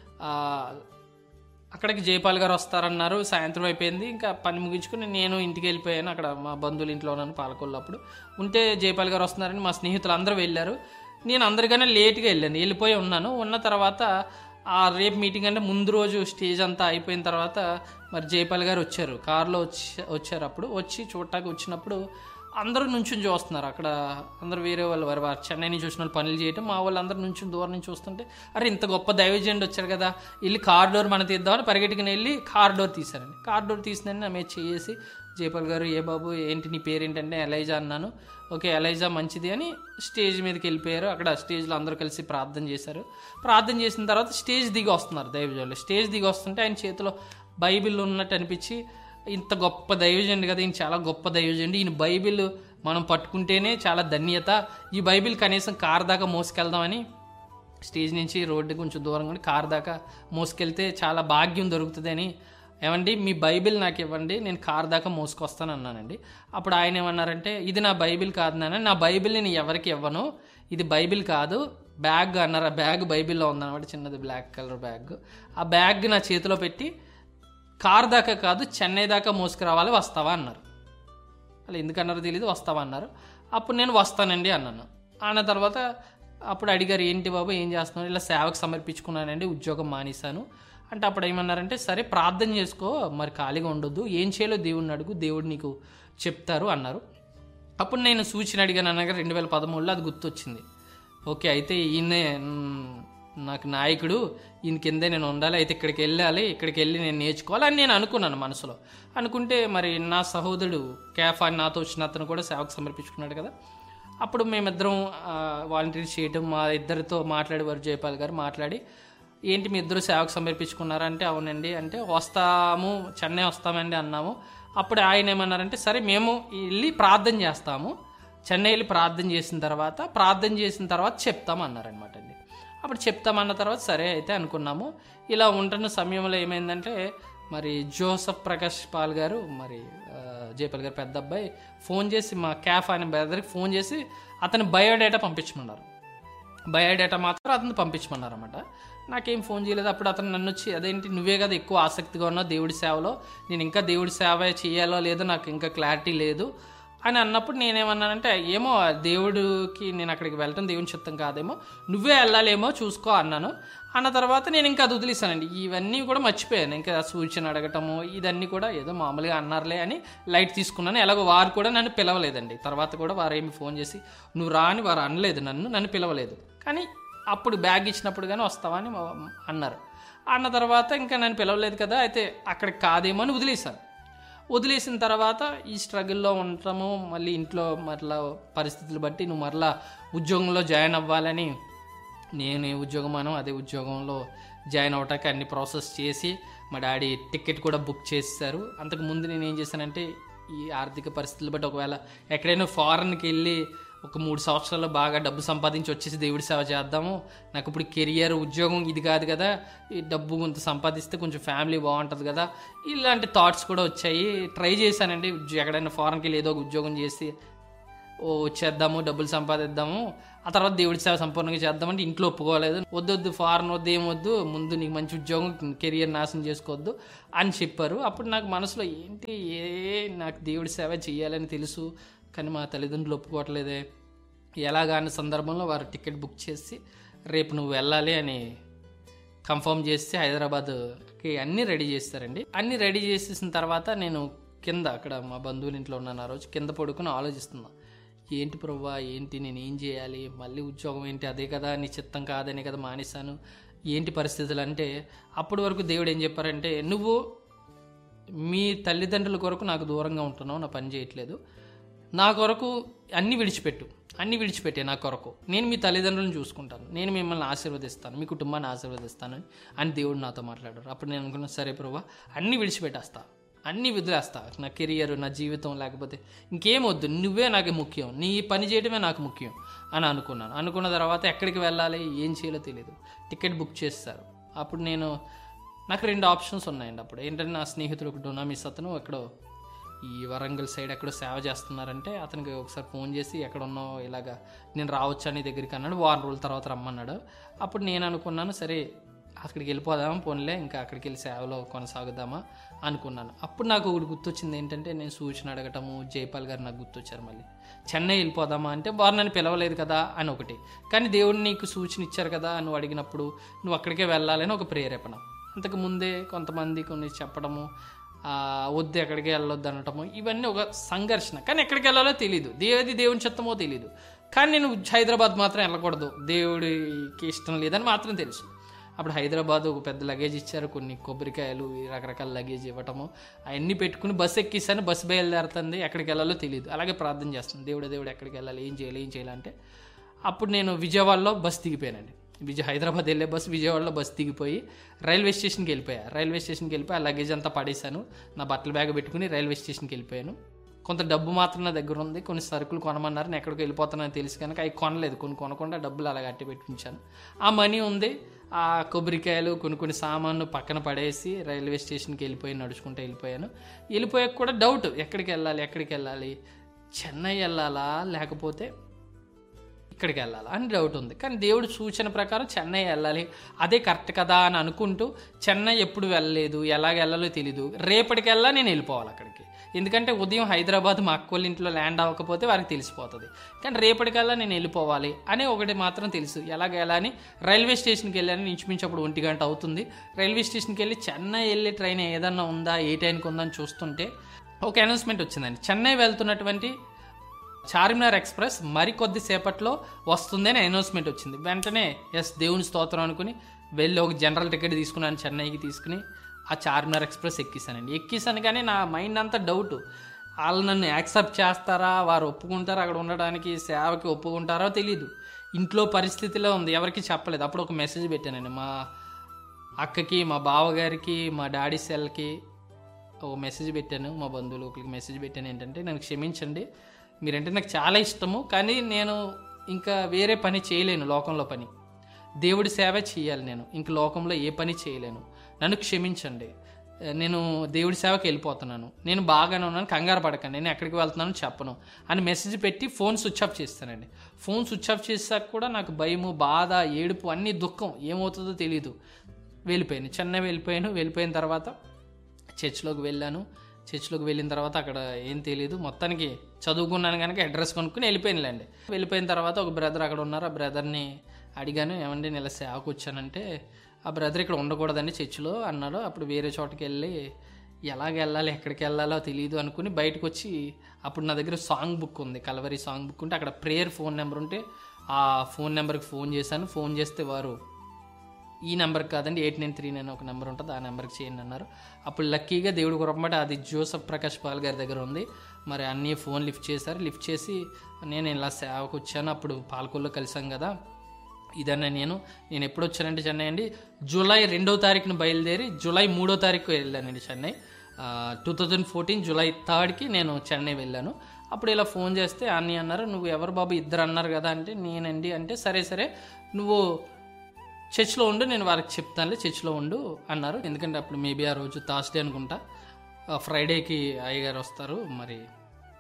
Speaker 1: అక్కడికి జైపాల్ గారు వస్తారన్నారు. సాయంత్రం అయిపోయింది. ఇంకా పని ముగించుకుని నేను ఇంటికి వెళ్ళిపోయాను. అక్కడ మా బంధువుల ఇంట్లో ఉన్నాను పాలకొల్లో. అప్పుడు ఉంటే జైపాల్ గారు వస్తున్నారని మా స్నేహితులు అందరూ వెళ్ళారు. నేను అందరికన్నా లేట్గా వెళ్ళాను, వెళ్ళిపోయి ఉన్నాను. ఉన్న తర్వాత ఆ రేపు మీటింగ్ అంటే ముందు రోజు స్టేజ్ అంతా అయిపోయిన తర్వాత మరి జైపాల్ గారు వచ్చారు, కారులో వచ్చి వచ్చారు అప్పుడు వచ్చి చూడటానికి వచ్చినప్పుడు అందరూ నుంచుని చూస్తున్నారు. అక్కడ అందరూ వేరే వాళ్ళు వారు వారు చెన్నై నుంచి వచ్చిన వాళ్ళు పనులు చేయటం, మా వాళ్ళు అందరూ నుంచి దూరం నుంచి చూస్తుంటే అరే ఇంత గొప్ప దైవజనుడు వచ్చారు కదా, వెళ్ళి కార్ డోర్ మనం తీద్దామని పరిగెట్టుకుని వెళ్ళి కార్ డోర్ తీశారండి. కార్ డోర్ తీసిందని నా మీద చేసి జైపాల్ గారు ఏ బాబు ఏంటి నీ పేరేంటంటే ఎలైజా అన్నాను. ఓకే ఎలైజా మంచిది అని స్టేజ్ మీదకి వెళ్ళిపోయారు. అక్కడ స్టేజ్లో అందరూ కలిసి ప్రార్థన చేశారు. ప్రార్థన చేసిన తర్వాత స్టేజ్ దిగి వస్తున్నారు దైవజనులు. స్టేజ్ దిగి వస్తుంటే ఆయన చేతిలో బైబిల్ ఉన్నట్టు అనిపించి ఇంత గొప్ప దైవజనుడు కదా, ఈయన చాలా గొప్ప దైవజనుడు, ఈయన బైబిల్ మనం పట్టుకుంటేనే చాలా ధన్యత, ఈ బైబిల్ కనీసం కార్ దాకా మోసుకెళ్దామని స్టేజ్ నుంచి రోడ్డు కొంచెం దూరంగా ఉండి కార్ దాకా మోసుకెళ్తే చాలా భాగ్యం దొరుకుతుంది అని, ఏమండి మీ బైబిల్ నాకు ఇవ్వండి నేను కార్ దాకా మోసుకొస్తాను అన్నానండి. అప్పుడు ఆయన ఏమన్నారంటే ఇది నా బైబిల్ కాదు నాన్న, నా బైబిల్ నేను ఎవరికి ఇవ్వను, ఇది బైబిల్ కాదు బ్యాగ్ అన్నారు. ఆ బ్యాగ్ బైబిల్లో ఉందన్నమాట, చిన్నది బ్లాక్ కలర్ బ్యాగ్. ఆ బ్యాగ్ నా చేతిలో పెట్టి కార్ దాకా కాదు చెన్నై దాకా మోసుకురావాలి, వస్తావా అన్నారు. అలా ఎందుకన్నారో తెలియదు, వస్తావా అన్నారు. అప్పుడు నేను వస్తానండి అన్నాను. అన్న తర్వాత అప్పుడు అడిగారు ఏంటి బాబు ఏం చేస్తున్నాను, ఇలా సేవకు సమర్పించుకున్నానండి, ఉద్యోగం మానేశాను అంటే అప్పుడు ఏమన్నారంటే సరే ప్రార్థన చేసుకో, మరి ఖాళీగా ఉండొద్దు, ఏం చేయాలో దేవుడిని అడుగు, దేవుడు నీకు చెప్తారు అన్నారు. అప్పుడు నేను సూచన అడిగాను అనగా రెండు వేల పదమూడులో అది గుర్తొచ్చింది. ఓకే అయితే ఈయనే నాకు నాయకుడు, ఈయన కిందే నేను ఉండాలి, అయితే ఇక్కడికి వెళ్ళాలి, ఇక్కడికి వెళ్ళి నేను నేర్చుకోవాలి అని నేను అనుకున్నాను మనసులో. అనుకుంటే మరి నా సహోదరుడు క్యాఫ్ అని నాతో వచ్చిన అతను కూడా సేవకు సమర్పించుకున్నాడు కదా. అప్పుడు మేమిద్దరం వాలంటీర్ చేయటం, మా ఇద్దరితో మాట్లాడేవారు జైపాల్ గారు. మాట్లాడి ఏంటి మీ ఇద్దరు సేవకు సమర్పించుకున్నారంటే అవునండి అంటే వస్తాము చెన్నై వస్తామండి అన్నాము. అప్పుడు ఆయన ఏమన్నారంటే సరే మేము వెళ్ళి ప్రార్థన చేస్తాము, చెన్నై వెళ్ళి ప్రార్థన చేసిన తర్వాత ప్రార్థన చేసిన తర్వాత చెప్తాము అన్నారనమాట అండి. అప్పుడు చెప్తామన్న తర్వాత సరే అయితే అనుకున్నాము. ఇలా ఉంటున్న సమయంలో ఏమైందంటే మరి జోసఫ్ ప్రకాష్ పాల్ గారు మరి జైపాల్ గారు పెద్ద అబ్బాయి ఫోన్ చేసి మా క్యాఫ్ అనే బ్రదర్కి ఫోన్ చేసి అతని బయోడేటా పంపించమన్నారు. బయోడేటా మాత్రం అతను పంపించమన్నారు అన్నమాట. నాకేం ఫోన్ చేయలేదు. అప్పుడు అతను నన్ను వచ్చి అదేంటి నువ్వే కదా ఎక్కువ ఆసక్తిగా ఉన్నావు దేవుడి సేవలో, నేను ఇంకా దేవుడి సేవ చేయాలో లేదో నాకు ఇంకా క్లారిటీ లేదు అని అన్నప్పుడు నేనేమన్నానంటే ఏమో దేవుడికి నేను అక్కడికి వెళ్ళటం దేవుని చిత్తం కాదేమో, నువ్వే వెళ్ళాలేమో చూసుకో అన్నాను. అన్న తర్వాత నేను ఇంకా అది వదిలేసానండి. ఇవన్నీ కూడా మర్చిపోయాను. ఇంకా సూచన అడగటము ఇదన్నీ కూడా ఏదో మామూలుగా అన్నారులే అని లైట్ తీసుకున్నాను. ఎలాగో వారు కూడా నన్ను పిలవలేదండి. తర్వాత కూడా వారు ఏమి ఫోన్ చేసి నువ్వు రా అని వారు అనలేదు, నన్ను నన్ను పిలవలేదు. కానీ అప్పుడు బ్యాగ్ ఇచ్చినప్పుడు కానీ వస్తావా అని అన్నారు. అన్న తర్వాత ఇంకా నన్ను పిలవలేదు కదా, అయితే అక్కడికి కాదేమో అని వదిలేసాను. వదిలేసిన తర్వాత ఈ స్ట్రగుల్లో ఉండటము, మళ్ళీ ఇంట్లో మరలా పరిస్థితులు బట్టి నువ్వు మరలా ఉద్యోగంలో జాయిన్ అవ్వాలని నేను ఏ ఉద్యోగం అను అదే ఉద్యోగంలో జాయిన్ అవ్వటానికి అన్ని ప్రాసెస్ చేసి మా డాడీ టికెట్ కూడా బుక్ చేశారు. అంతకుముందు నేను ఏం చేశానంటే ఈ ఆర్థిక పరిస్థితులు బట్టి ఒకవేళ ఎక్కడైనా ఫారెన్కి వెళ్ళి ఒక మూడు సంవత్సరాల్లో బాగా డబ్బు సంపాదించి వచ్చేసి దేవుడి సేవ చేద్దాము, నాకు ఇప్పుడు కెరియర్ ఉద్యోగం ఇది కాదు కదా, ఈ డబ్బు కొంత సంపాదిస్తే కొంచెం ఫ్యామిలీ బాగుంటుంది కదా, ఇలాంటి థాట్స్ కూడా వచ్చాయి. ట్రై చేశానండి ఎక్కడైనా ఫారెన్కి వెళ్ళి ఏదో ఒక ఉద్యోగం చేసి ఓ వచ్చేద్దాము, డబ్బులు సంపాదిద్దాము, ఆ తర్వాత దేవుడి సేవ సంపూర్ణంగా చేద్దామంటే ఇంట్లో ఒప్పుకోలేదు. వద్దొద్దు, ఫారెన్ వద్దు, ఏమొద్దు, ముందు నీకు మంచి ఉద్యోగం, కెరియర్ నాశనం చేసుకోవద్దు అని చెప్పారు. అప్పుడు నాకు మనసులో ఏంటి, ఏ నాకు దేవుడి సేవ చేయాలని తెలుసు, కానీ మా తల్లిదండ్రులు ఒప్పుకోవట్లేదే ఎలాగాని సందర్భంలో వారు టికెట్ బుక్ చేసి రేపు నువ్వు వెళ్ళాలి అని కన్ఫర్మ్ చేసి హైదరాబాద్కి అన్నీ రెడీ చేస్తారండి. అన్నీ రెడీ చేసేసిన తర్వాత నేను కింద అక్కడ మా బంధువుల ఇంట్లో ఉన్నాను. ఆ రోజు కింద పడుకుని ఆలోచిస్తున్నా, ఏంటి ప్రభువా, ఏంటి నేను ఏం చేయాలి, మళ్ళీ ఉద్యోగం ఏంటి, అదే కదా నీ చిత్తం కాదనే కదా మానేశాను, ఏంటి పరిస్థితులు అంటే, అప్పటి వరకు దేవుడు ఏం చెప్పారంటే, నువ్వు మీ తల్లిదండ్రుల కొరకు నాకు దూరంగా ఉంటున్నావు, నా పని చేయట్లేదు, నా కొరకు అన్నీ విడిచిపెట్టు, అన్నీ విడిచిపెట్టే నా కొరకు, నేను మీ తల్లిదండ్రులను చూసుకుంటాను, నేను మిమ్మల్ని ఆశీర్వదిస్తాను, మీ కుటుంబాన్ని ఆశీర్వదిస్తాను అని దేవుడు నాతో మాట్లాడారు. అప్పుడు నేను అనుకున్నాను, సరే ప్రభువా అన్నీ విడిచిపెట్టేస్తా, అన్నీ వదిలేస్తా, నా కెరియర్, నా జీవితం, లేకపోతే ఇంకేం వద్దు, నువ్వే నాకు ముఖ్యం, నీ పని చేయడమే నాకు ముఖ్యం అని అనుకున్నాను. అనుకున్న తర్వాత ఎక్కడికి వెళ్ళాలి, ఏం చేయాలో తెలియదు. టికెట్ బుక్ చేస్తారు. అప్పుడు నేను నాకు రెండు ఆప్షన్స్ ఉన్నాయండి. అప్పుడు ఏంటంటే, నా స్నేహితుడు ఒకటి ఉన్నా మిస్ అతను ఎక్కడో ఈ వరంగల్ సైడ్ ఎక్కడో సేవ చేస్తున్నారంటే అతనికి ఒకసారి ఫోన్ చేసి ఎక్కడ ఉన్నావు, ఇలాగా నేను రావచ్చా నీ దగ్గరికి అన్నాడు. వారం రోజుల తర్వాత రమ్మన్నాడు. అప్పుడు నేను అనుకున్నాను, సరే అక్కడికి వెళ్ళిపోదామా, పోన్లే ఇంకా అక్కడికి వెళ్ళి సేవలో కొనసాగుదామా అనుకున్నాను. అప్పుడు నాకు ఒకటి గుర్తొచ్చింది ఏంటంటే, నేను సూచన అడగటము, జైపాల్ గారు నాకు గుర్తొచ్చారు. మళ్ళీ చెన్నై వెళ్ళిపోదామా అంటే, వారు నన్ను పిలవలేదు కదా అని ఒకటి, కానీ దేవుడు నీకు సూచన ఇచ్చారు కదా, నువ్వు అడిగినప్పుడు నువ్వు అక్కడికే వెళ్ళాలని ఒక ప్రేరేపణ. అంతకు ముందే కొంతమంది కొన్ని చెప్పడము, వద్దు ఎక్కడికి వెళ్ళొద్దు అనటము, ఇవన్నీ ఒక సంఘర్షణ. కానీ ఎక్కడికి వెళ్ళాలో తెలియదు, దేవది దేవుని చిత్తమో తెలియదు. కానీ నేను హైదరాబాద్ మాత్రం వెళ్ళకూడదు, దేవుడికి ఇష్టం లేదని మాత్రం తెలుసు. అప్పుడు హైదరాబాద్ ఒక పెద్ద లగేజ్ ఇచ్చారు, కొన్ని కొబ్బరికాయలు, రకరకాల లగేజ్ ఇవ్వటము, అవన్నీ పెట్టుకుని బస్సు ఎక్కిస్తాను. బస్సు బయలుదేరుతుంది, ఎక్కడికి వెళ్ళాలో తెలియదు. అలాగే ప్రార్థన చేస్తాను, దేవుడు దేవుడు ఎక్కడికి వెళ్ళాలి, ఏం చేయాలి ఏం చేయాలంటే. అప్పుడు నేను విజయవాడలో బస్సు దిగిపోయానండి. విజయ హైదరాబాద్ వెళ్ళే బస్సు విజయవాడలో బస్సు దిగిపోయి రైల్వే స్టేషన్కి వెళ్ళిపోయా. రైల్వే స్టేషన్కి వెళ్ళిపోయి ఆ లగేజ్ అంతా పడేశాను, నా బట్టల బ్యాగ్ పెట్టుకుని రైల్వే స్టేషన్కి వెళ్ళిపోయాను. కొంత డబ్బు మాత్రం నా దగ్గర ఉంది, కొన్ని సరుకులు కొనమన్నారు, నేను ఎక్కడికి వెళ్ళిపోతానని తెలుసు కనుక అవి కొనలేదు. కొన్ని కొనకుండా డబ్బులు అలా కట్టి పెట్టి ఉంచాను. ఆ మనీ ఉంది, ఆ కొబ్బరికాయలు, కొన్ని కొన్ని సామాన్లు పక్కన పడేసి రైల్వే స్టేషన్కి వెళ్ళిపోయి నడుచుకుంటూ వెళ్ళిపోయాను. వెళ్ళిపోయాక కూడా డౌట్, ఎక్కడికి వెళ్ళాలి ఎక్కడికి వెళ్ళాలి, చెన్నై వెళ్ళాలా లేకపోతే ఇక్కడికి వెళ్ళాలా అని డౌట్ ఉంది. కానీ దేవుడు సూచన ప్రకారం చెన్నై వెళ్ళాలి, అదే కరెక్ట్ కదా అని అనుకుంటూ, చెన్నై ఎప్పుడు వెళ్ళలేదు, ఎలాగ వెళ్ళాలో తెలీదు, రేపటికెల్లా నేను వెళ్ళిపోవాలి అక్కడికి. ఎందుకంటే ఉదయం హైదరాబాద్ మా అక్కోళ్ళ ఇంట్లో ల్యాండ్ అవ్వకపోతే వారికి తెలిసిపోతుంది. కానీ రేపటికల్లా నేను వెళ్ళిపోవాలి అని ఒకటి మాత్రం తెలుసు. ఎలాగ ఎలా అని రైల్వే స్టేషన్కి వెళ్ళాను. ఇంచుమించు అప్పుడు ఒంటి గంట అవుతుంది. రైల్వే స్టేషన్కి వెళ్ళి చెన్నై వెళ్ళే ట్రైన్ ఏదన్నా ఉందా, ఏ టైంకి ఉందని చూస్తుంటే ఒక అనౌన్స్మెంట్ వచ్చిందండి, చెన్నై వెళ్తున్నటువంటి చార్మినార్ ఎక్స్ప్రెస్ మరికొద్ది సేపట్లో వస్తుంది అని అనౌన్స్మెంట్ వచ్చింది. వెంటనే ఎస్ దేవుని స్తోత్రం అనుకుని వెళ్ళి ఒక జనరల్ టికెట్ తీసుకున్నాను, చెన్నైకి తీసుకుని ఆ చార్మినార్ ఎక్స్ప్రెస్ ఎక్కిసానండి. ఎక్కిసాను కానీ నా మైండ్ అంతా డౌట్, వాళ్ళు నన్ను యాక్సెప్ట్ చేస్తారా, వారు ఒప్పుకుంటారా, అక్కడ ఉండడానికి సేవకి ఒప్పుకుంటారో తెలీదు. ఇంట్లో పరిస్థితిలో ఉంది, ఎవరికి చెప్పలేదు. అప్పుడు ఒక మెసేజ్ పెట్టానండి మా అక్కకి, మా బావగారికి, మా డాడీ సెల్కి ఒక మెసేజ్ పెట్టాను, మా బంధువులు ఒకరికి మెసేజ్ పెట్టాను. ఏంటంటే, నన్ను క్షమించండి, మీరంటే నాకు చాలా ఇష్టము, కానీ నేను ఇంకా వేరే పని చేయలేను, లోకంలో పని దేవుడి సేవ చేయాలి, నేను ఇంక లోకంలో ఏ పని చేయలేను, నన్ను క్షమించండి, నేను దేవుడి సేవకి వెళ్ళిపోతున్నాను, నేను బాగానే ఉన్నాను, కంగారు పడకండి, నేను ఎక్కడికి వెళ్తున్నాను చెప్పను అని మెసేజ్ పెట్టి ఫోన్ స్విచ్ ఆఫ్ చేస్తానండి. ఫోన్ స్విచ్ ఆఫ్ చేసాక కూడా నాకు భయము, బాధ, ఏడుపు, అన్ని దుఃఖం, ఏమవుతుందో తెలియదు. వెళ్ళిపోయాను, చెన్నై వెళ్ళిపోయాను. వెళ్ళిపోయిన తర్వాత చర్చ్లోకి వెళ్ళాను. చర్చ్లోకి వెళ్ళిన తర్వాత అక్కడ ఏం తెలియదు, మొత్తానికి చదువుకున్నాను కనుక అడ్రస్ కొనుక్కుని వెళ్ళిపోయినలేండి. వెళ్ళిపోయిన తర్వాత ఒక బ్రదర్ అక్కడ ఉన్నారు, ఆ బ్రదర్ని అడిగాను, ఏమండి నేను ఇలా సేవకు వచ్చానంటే, ఆ బ్రదర్ ఇక్కడ ఉండకూడదండి చర్చిలో అన్నాడు. అప్పుడు వేరే చోటకి వెళ్ళి ఎలాగ వెళ్ళాలి, ఎక్కడికి వెళ్ళాలో తెలియదు అనుకుని బయటకు వచ్చి, అప్పుడు నా దగ్గర సాంగ్ బుక్ ఉంది, కలవరి సాంగ్ బుక్ ఉంటే అక్కడ ప్రేయర్ ఫోన్ నెంబర్ ఉంటే ఆ ఫోన్ నెంబర్కి ఫోన్ చేశాను. ఫోన్ చేస్తే వారు ఈ నెంబర్కి కాదండి, ఎయిట్ నైన్ త్రీ నైన్ ఒక నెంబర్ ఉంటుంది, ఆ నెంబర్కి చేయండి అన్నారు. అప్పుడు లక్కీగా దేవుడు కొరమాట అది జోసఫ్ ప్రకాష్ పాల్ గారి దగ్గర ఉంది. మరి అన్నీ ఫోన్ లిఫ్ట్ చేశారు. లిఫ్ట్ చేసి నేను ఇలా సేవకు వచ్చాను, అప్పుడు పాలకొల్లో కలిసాం కదా, ఇదన్నా నేను నేను ఎప్పుడు వచ్చానంటే చెన్నై అండి, జూలై రెండో తారీఖున బయలుదేరి జూలై మూడో తారీఖు వెళ్ళానండి Chennai. Two thousand fourteen July థర్డ్కి నేను చెన్నై వెళ్ళాను. అప్పుడు ఇలా ఫోన్ చేస్తే అన్నీ అన్నారు, నువ్వు ఎవరు బాబు, ఇద్దరు అన్నారు కదా అంటే, నేనండి అంటే, సరే సరే నువ్వు చర్చ్లో ఉండు, నేను వారికి చెప్తానులే, చర్చ్లో ఉండు అన్నారు. ఎందుకంటే అప్పుడు మేబీ ఆ రోజు థర్స్డే అనుకుంటా, ఫ్రైడేకి అయ్యగారు వస్తారు, మరి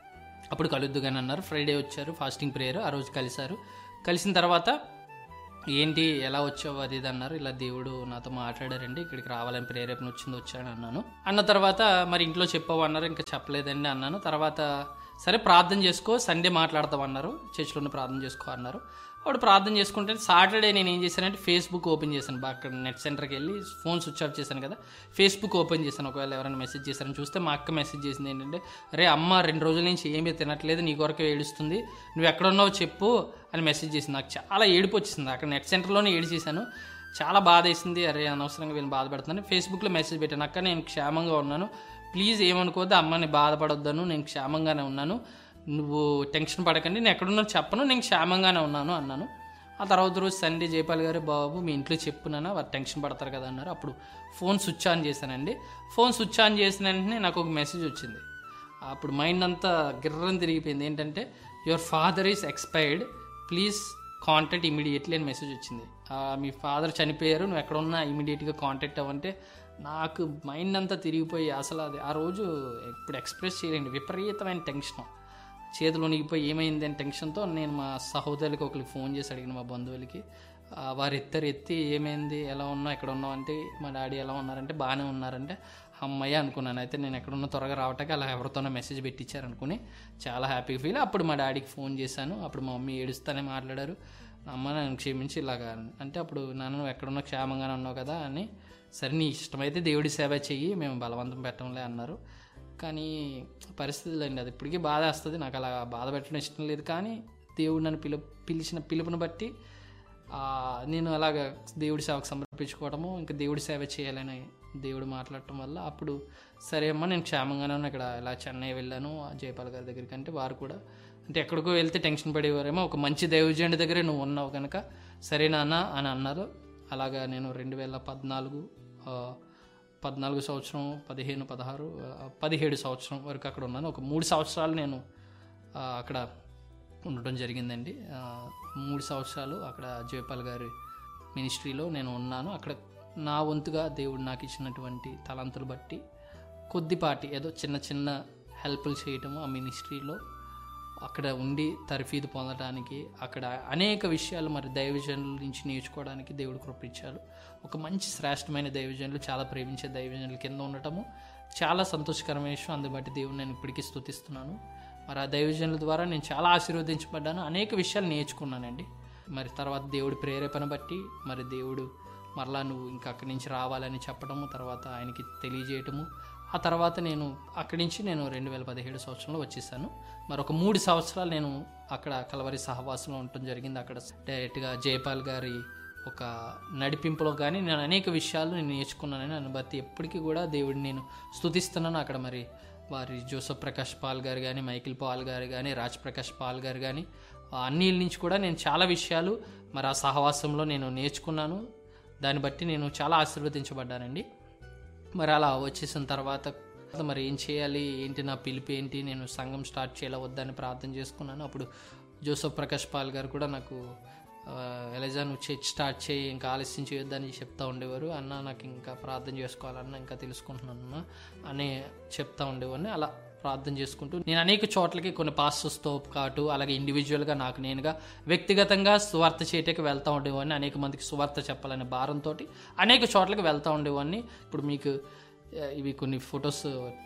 Speaker 1: అప్పుడు కలుద్దు కానీ అన్నారు. ఫ్రైడే వచ్చారు, ఫాస్టింగ్ ప్రేయర్ ఆ రోజు కలిశారు. కలిసిన తర్వాత ఏంటి ఎలా వచ్చావు అది ఇది అన్నారు. ఇలా దేవుడు నాతో మాట్లాడారండి, ఇక్కడికి రావాలని ప్రేరేపణ వచ్చింది, వచ్చాను అన్నాను. అన్న తర్వాత మరి ఇంట్లో చెప్పావు అన్నారు. ఇంకా చెప్పలేదండి అన్నాను. తర్వాత సరే ప్రార్థన చేసుకో, సండే మాట్లాడతావు అన్నారు, చర్చిలోనే ప్రార్థన చేసుకో అన్నారు. అప్పుడు ప్రార్థన చేసుకుంటే సాటర్డే నేను ఏం చేశానంటే ఫేస్బుక్ ఓపెన్ చేశాను. బాగా అక్కడ నెట్ సెంటర్కి వెళ్ళి ఫోన్ స్విచ్ ఆఫ్ చేశాను కదా, ఫేస్బుక్ ఓపెన్ చేశాను. ఒకవేళ ఎవరైనా మెసేజ్ చేశారని చూస్తే మా అక్క మెసేజ్ చేసింది ఏంటంటే, రే అమ్మ రెండు రోజుల నుంచి ఏమీ తినట్లేదు, నీ కొరకు ఏడుస్తుంది, నువ్వు ఎక్కడున్నావు చెప్పు అని మెసేజ్ చేసింది. నాకు చాలా ఏడుపు వచ్చింది. అక్కడ నెట్ సెంటర్లోనే ఏడు చేశాను. చాలా బాధ వేసింది. అరే అనవసరంగా వీళ్ళని బాధపడుతున్నాను. ఫేస్బుక్లో మెసేజ్ పెట్టాను, అక్క నేను క్షేమంగా ఉన్నాను, ప్లీజ్ ఏమనుకోవద్దు, అమ్మని బాధపడొద్దాను, నేను క్షేమంగానే ఉన్నాను, నువ్వు టెన్షన్ పడకండి, నేను ఎక్కడున్నా చెప్పను, నేను క్షేమంగానే ఉన్నాను అన్నాను. ఆ తర్వాత రోజు సండే జయపాల్ గారు, బాబు మీ ఇంట్లో చెప్పున్నానా, వారు టెన్షన్ పడతారు కదా అన్నారు. అప్పుడు ఫోన్ స్విచ్ ఆన్ చేశానండి. ఫోన్ స్విచ్ ఆన్ చేసిన వెంటనే నాకు ఒక మెసేజ్ వచ్చింది. అప్పుడు మైండ్ అంతా గిర్రం తిరిగిపోయింది. ఏంటంటే, your father is expired, please contact immediately అని మెసేజ్ వచ్చింది. మీ ఫాదర్ చనిపోయారు, నువ్వు ఎక్కడ ఉన్నా ఇమీడియట్గా కాంటాక్ట్ అవ్వంటే నాకు మైండ్ అంతా తిరిగిపోయి అసలు అది ఆ రోజు ఇప్పుడు ఎక్స్ప్రెస్ చేయలేండి, విపరీతమైన టెన్షన్, చేతులు వణిగిపోయి ఏమైంది అని టెన్షన్తో నేను మా సహోదరులకి ఒకరికి ఫోన్ చేసి అడిగిన, మా బంధువులకి. వారు ఇద్దరు ఎత్తి ఏమైంది, ఎలా ఉన్నావు, ఎక్కడ ఉన్నావు అంటే, మా డాడీ ఎలా ఉన్నారంటే బాగానే ఉన్నారంటే, అమ్మయ్య అనుకున్నాను. అయితే నేను ఎక్కడున్నా త్వరగా రావటానికి అలా ఎవరితోనో మెసేజ్ పెట్టించారు అనుకుని చాలా హ్యాపీగా ఫీల్. అప్పుడు మా డాడీకి ఫోన్ చేశాను. అప్పుడు మా మమ్మీ ఏడుస్తానే మాట్లాడారు, అమ్మ నన్ను క్షమించి ఇలాగా అంటే, అప్పుడు నాన్న నువ్వు ఎక్కడున్నా క్షేమంగానే ఉన్నావు కదా అని, సరే నీ ఇష్టమైతే దేవుడి సేవ చెయ్యి, మేము బలవంతం పెట్టంలే అన్నారు. కానీ పరిస్థితులు అండి, అది ఇప్పటికీ బాధ వస్తుంది. నాకు అలా బాధ పెట్టడం ఇష్టం లేదు. కానీ దేవుడు నన్ను పిలు పిలిచిన పిలుపుని బట్టి నేను అలాగ దేవుడి సేవకు సమర్పించుకోవడము, ఇంకా దేవుడి సేవ చేయాలని దేవుడు మాట్లాడటం వల్ల అప్పుడు సరే అమ్మ నేను క్షేమంగానే ఉన్నా, ఇక్కడ ఇలా చెన్నై వెళ్ళాను జయపాల్ గారి దగ్గరికి అంటే, వారు కూడా అంటే ఎక్కడికో వెళ్తే టెన్షన్ పడేవారేమో, ఒక మంచి దైవజనుడి దగ్గరే నువ్వు ఉన్నావు కనుక సరే నాన్న అని అన్నారు. అలాగా నేను రెండు వేల పద్నాలుగు పద్నాలుగు సంవత్సరం పదిహేను పదహారు పదిహేడు సంవత్సరం వరకు అక్కడ ఉన్నాను. ఒక మూడు సంవత్సరాలు నేను అక్కడ ఉండటం జరిగిందండి. మూడు సంవత్సరాలు అక్కడ జయపాల్ గారి మినిస్ట్రీలో నేను ఉన్నాను. అక్కడ నా వంతుగా దేవుడు నాకు ఇచ్చినటువంటి తలంతులు బట్టి కొద్దిపాటి ఏదో చిన్న చిన్న హెల్ప్లు చేయటము ఆ మినిస్ట్రీలో అక్కడ ఉండి తర్ఫీదు పొందడానికి, అక్కడ అనేక విషయాలు మరి దైవజనుల నుంచి నేర్చుకోవడానికి దేవుడు కృపించారు. ఒక మంచి శ్రేష్టమైన దైవజనులు, చాలా ప్రేమించే దైవజనుల కింద ఉండటము చాలా సంతోషకరమైన విషయం. అందుని బట్టి దేవుడు నేను ఇప్పటికీ స్తుతిస్తున్నాను. మరి ఆ దైవజనుల ద్వారా నేను చాలా ఆశీర్వదించబడ్డాను, అనేక విషయాలు నేర్చుకున్నానండి. మరి తర్వాత దేవుడి ప్రేరేపణ బట్టి మరి దేవుడు మరలా నువ్వు ఇంకా అక్కడి నుంచి రావాలని చెప్పడము, తర్వాత ఆయనకి తెలియజేయటము, ఆ తర్వాత నేను అక్కడి నుంచి నేను రెండు వేల పదిహేడు సంవత్సరంలో వచ్చేసాను. మరి ఒక మూడు సంవత్సరాలు నేను అక్కడ కలవరి సహవాసంలో ఉండటం జరిగింది. అక్కడ డైరెక్ట్గా జయపాల్ గారి ఒక నడిపింపులో కానీ నేను అనేక విషయాలు నేను నేర్చుకున్నానని నన్ను బట్టి ఎప్పటికీ కూడా దేవుడిని నేను స్తుతిస్తున్నాను. అక్కడ మరి వారి జోసఫ్ ప్రకాష్ పాల్ గారు కానీ, మైకిల్ పాల్ గారు కానీ, రాజ్ ప్రకాష్ పాల్ గారు కానీ, అన్నిల నుంచి కూడా నేను చాలా విషయాలు మరి ఆ సహవాసంలో నేను నేర్చుకున్నాను. దాన్ని బట్టి నేను చాలా ఆశీర్వదించబడ్డానండి. మరి అలా వచ్చేసిన తర్వాత మరి ఏం చేయాలి, ఏంటి నా పిలుపు ఏంటి, నేను సంఘం స్టార్ట్ చేయాలా వద్దని ప్రార్థన చేసుకున్నాను. అప్పుడు జోసఫ్ ప్రకాష్ పాల్ గారు కూడా నాకు ఎలజా నువ్వు చర్చ్ స్టార్ట్ చేయి, ఇంకా ఆలస్యం చేయొద్దని చెప్తా ఉండేవారు. అన్న నాకు ఇంకా ప్రార్థన చేసుకోవాలన్న, ఇంకా తెలుసుకుంటున్నాను అని చెప్తా ఉండేవాడిని. అలా ప్రార్థన చేసుకుంటూ నేను అనేక చోట్లకి కొన్ని పాస్టర్స్తో పాటు అలాగే ఇండివిజువల్గా నాకు నేనుగా వ్యక్తిగతంగా సువార్త చేయటకి వెళ్తూ ఉండేవాడిని. అనేక మందికి సువార్త చెప్పాలనే భారంతో అనేక చోట్లకి వెళ్తూ ఉండేవాడిని. ఇప్పుడు మీకు ఇవి కొన్ని ఫొటోస్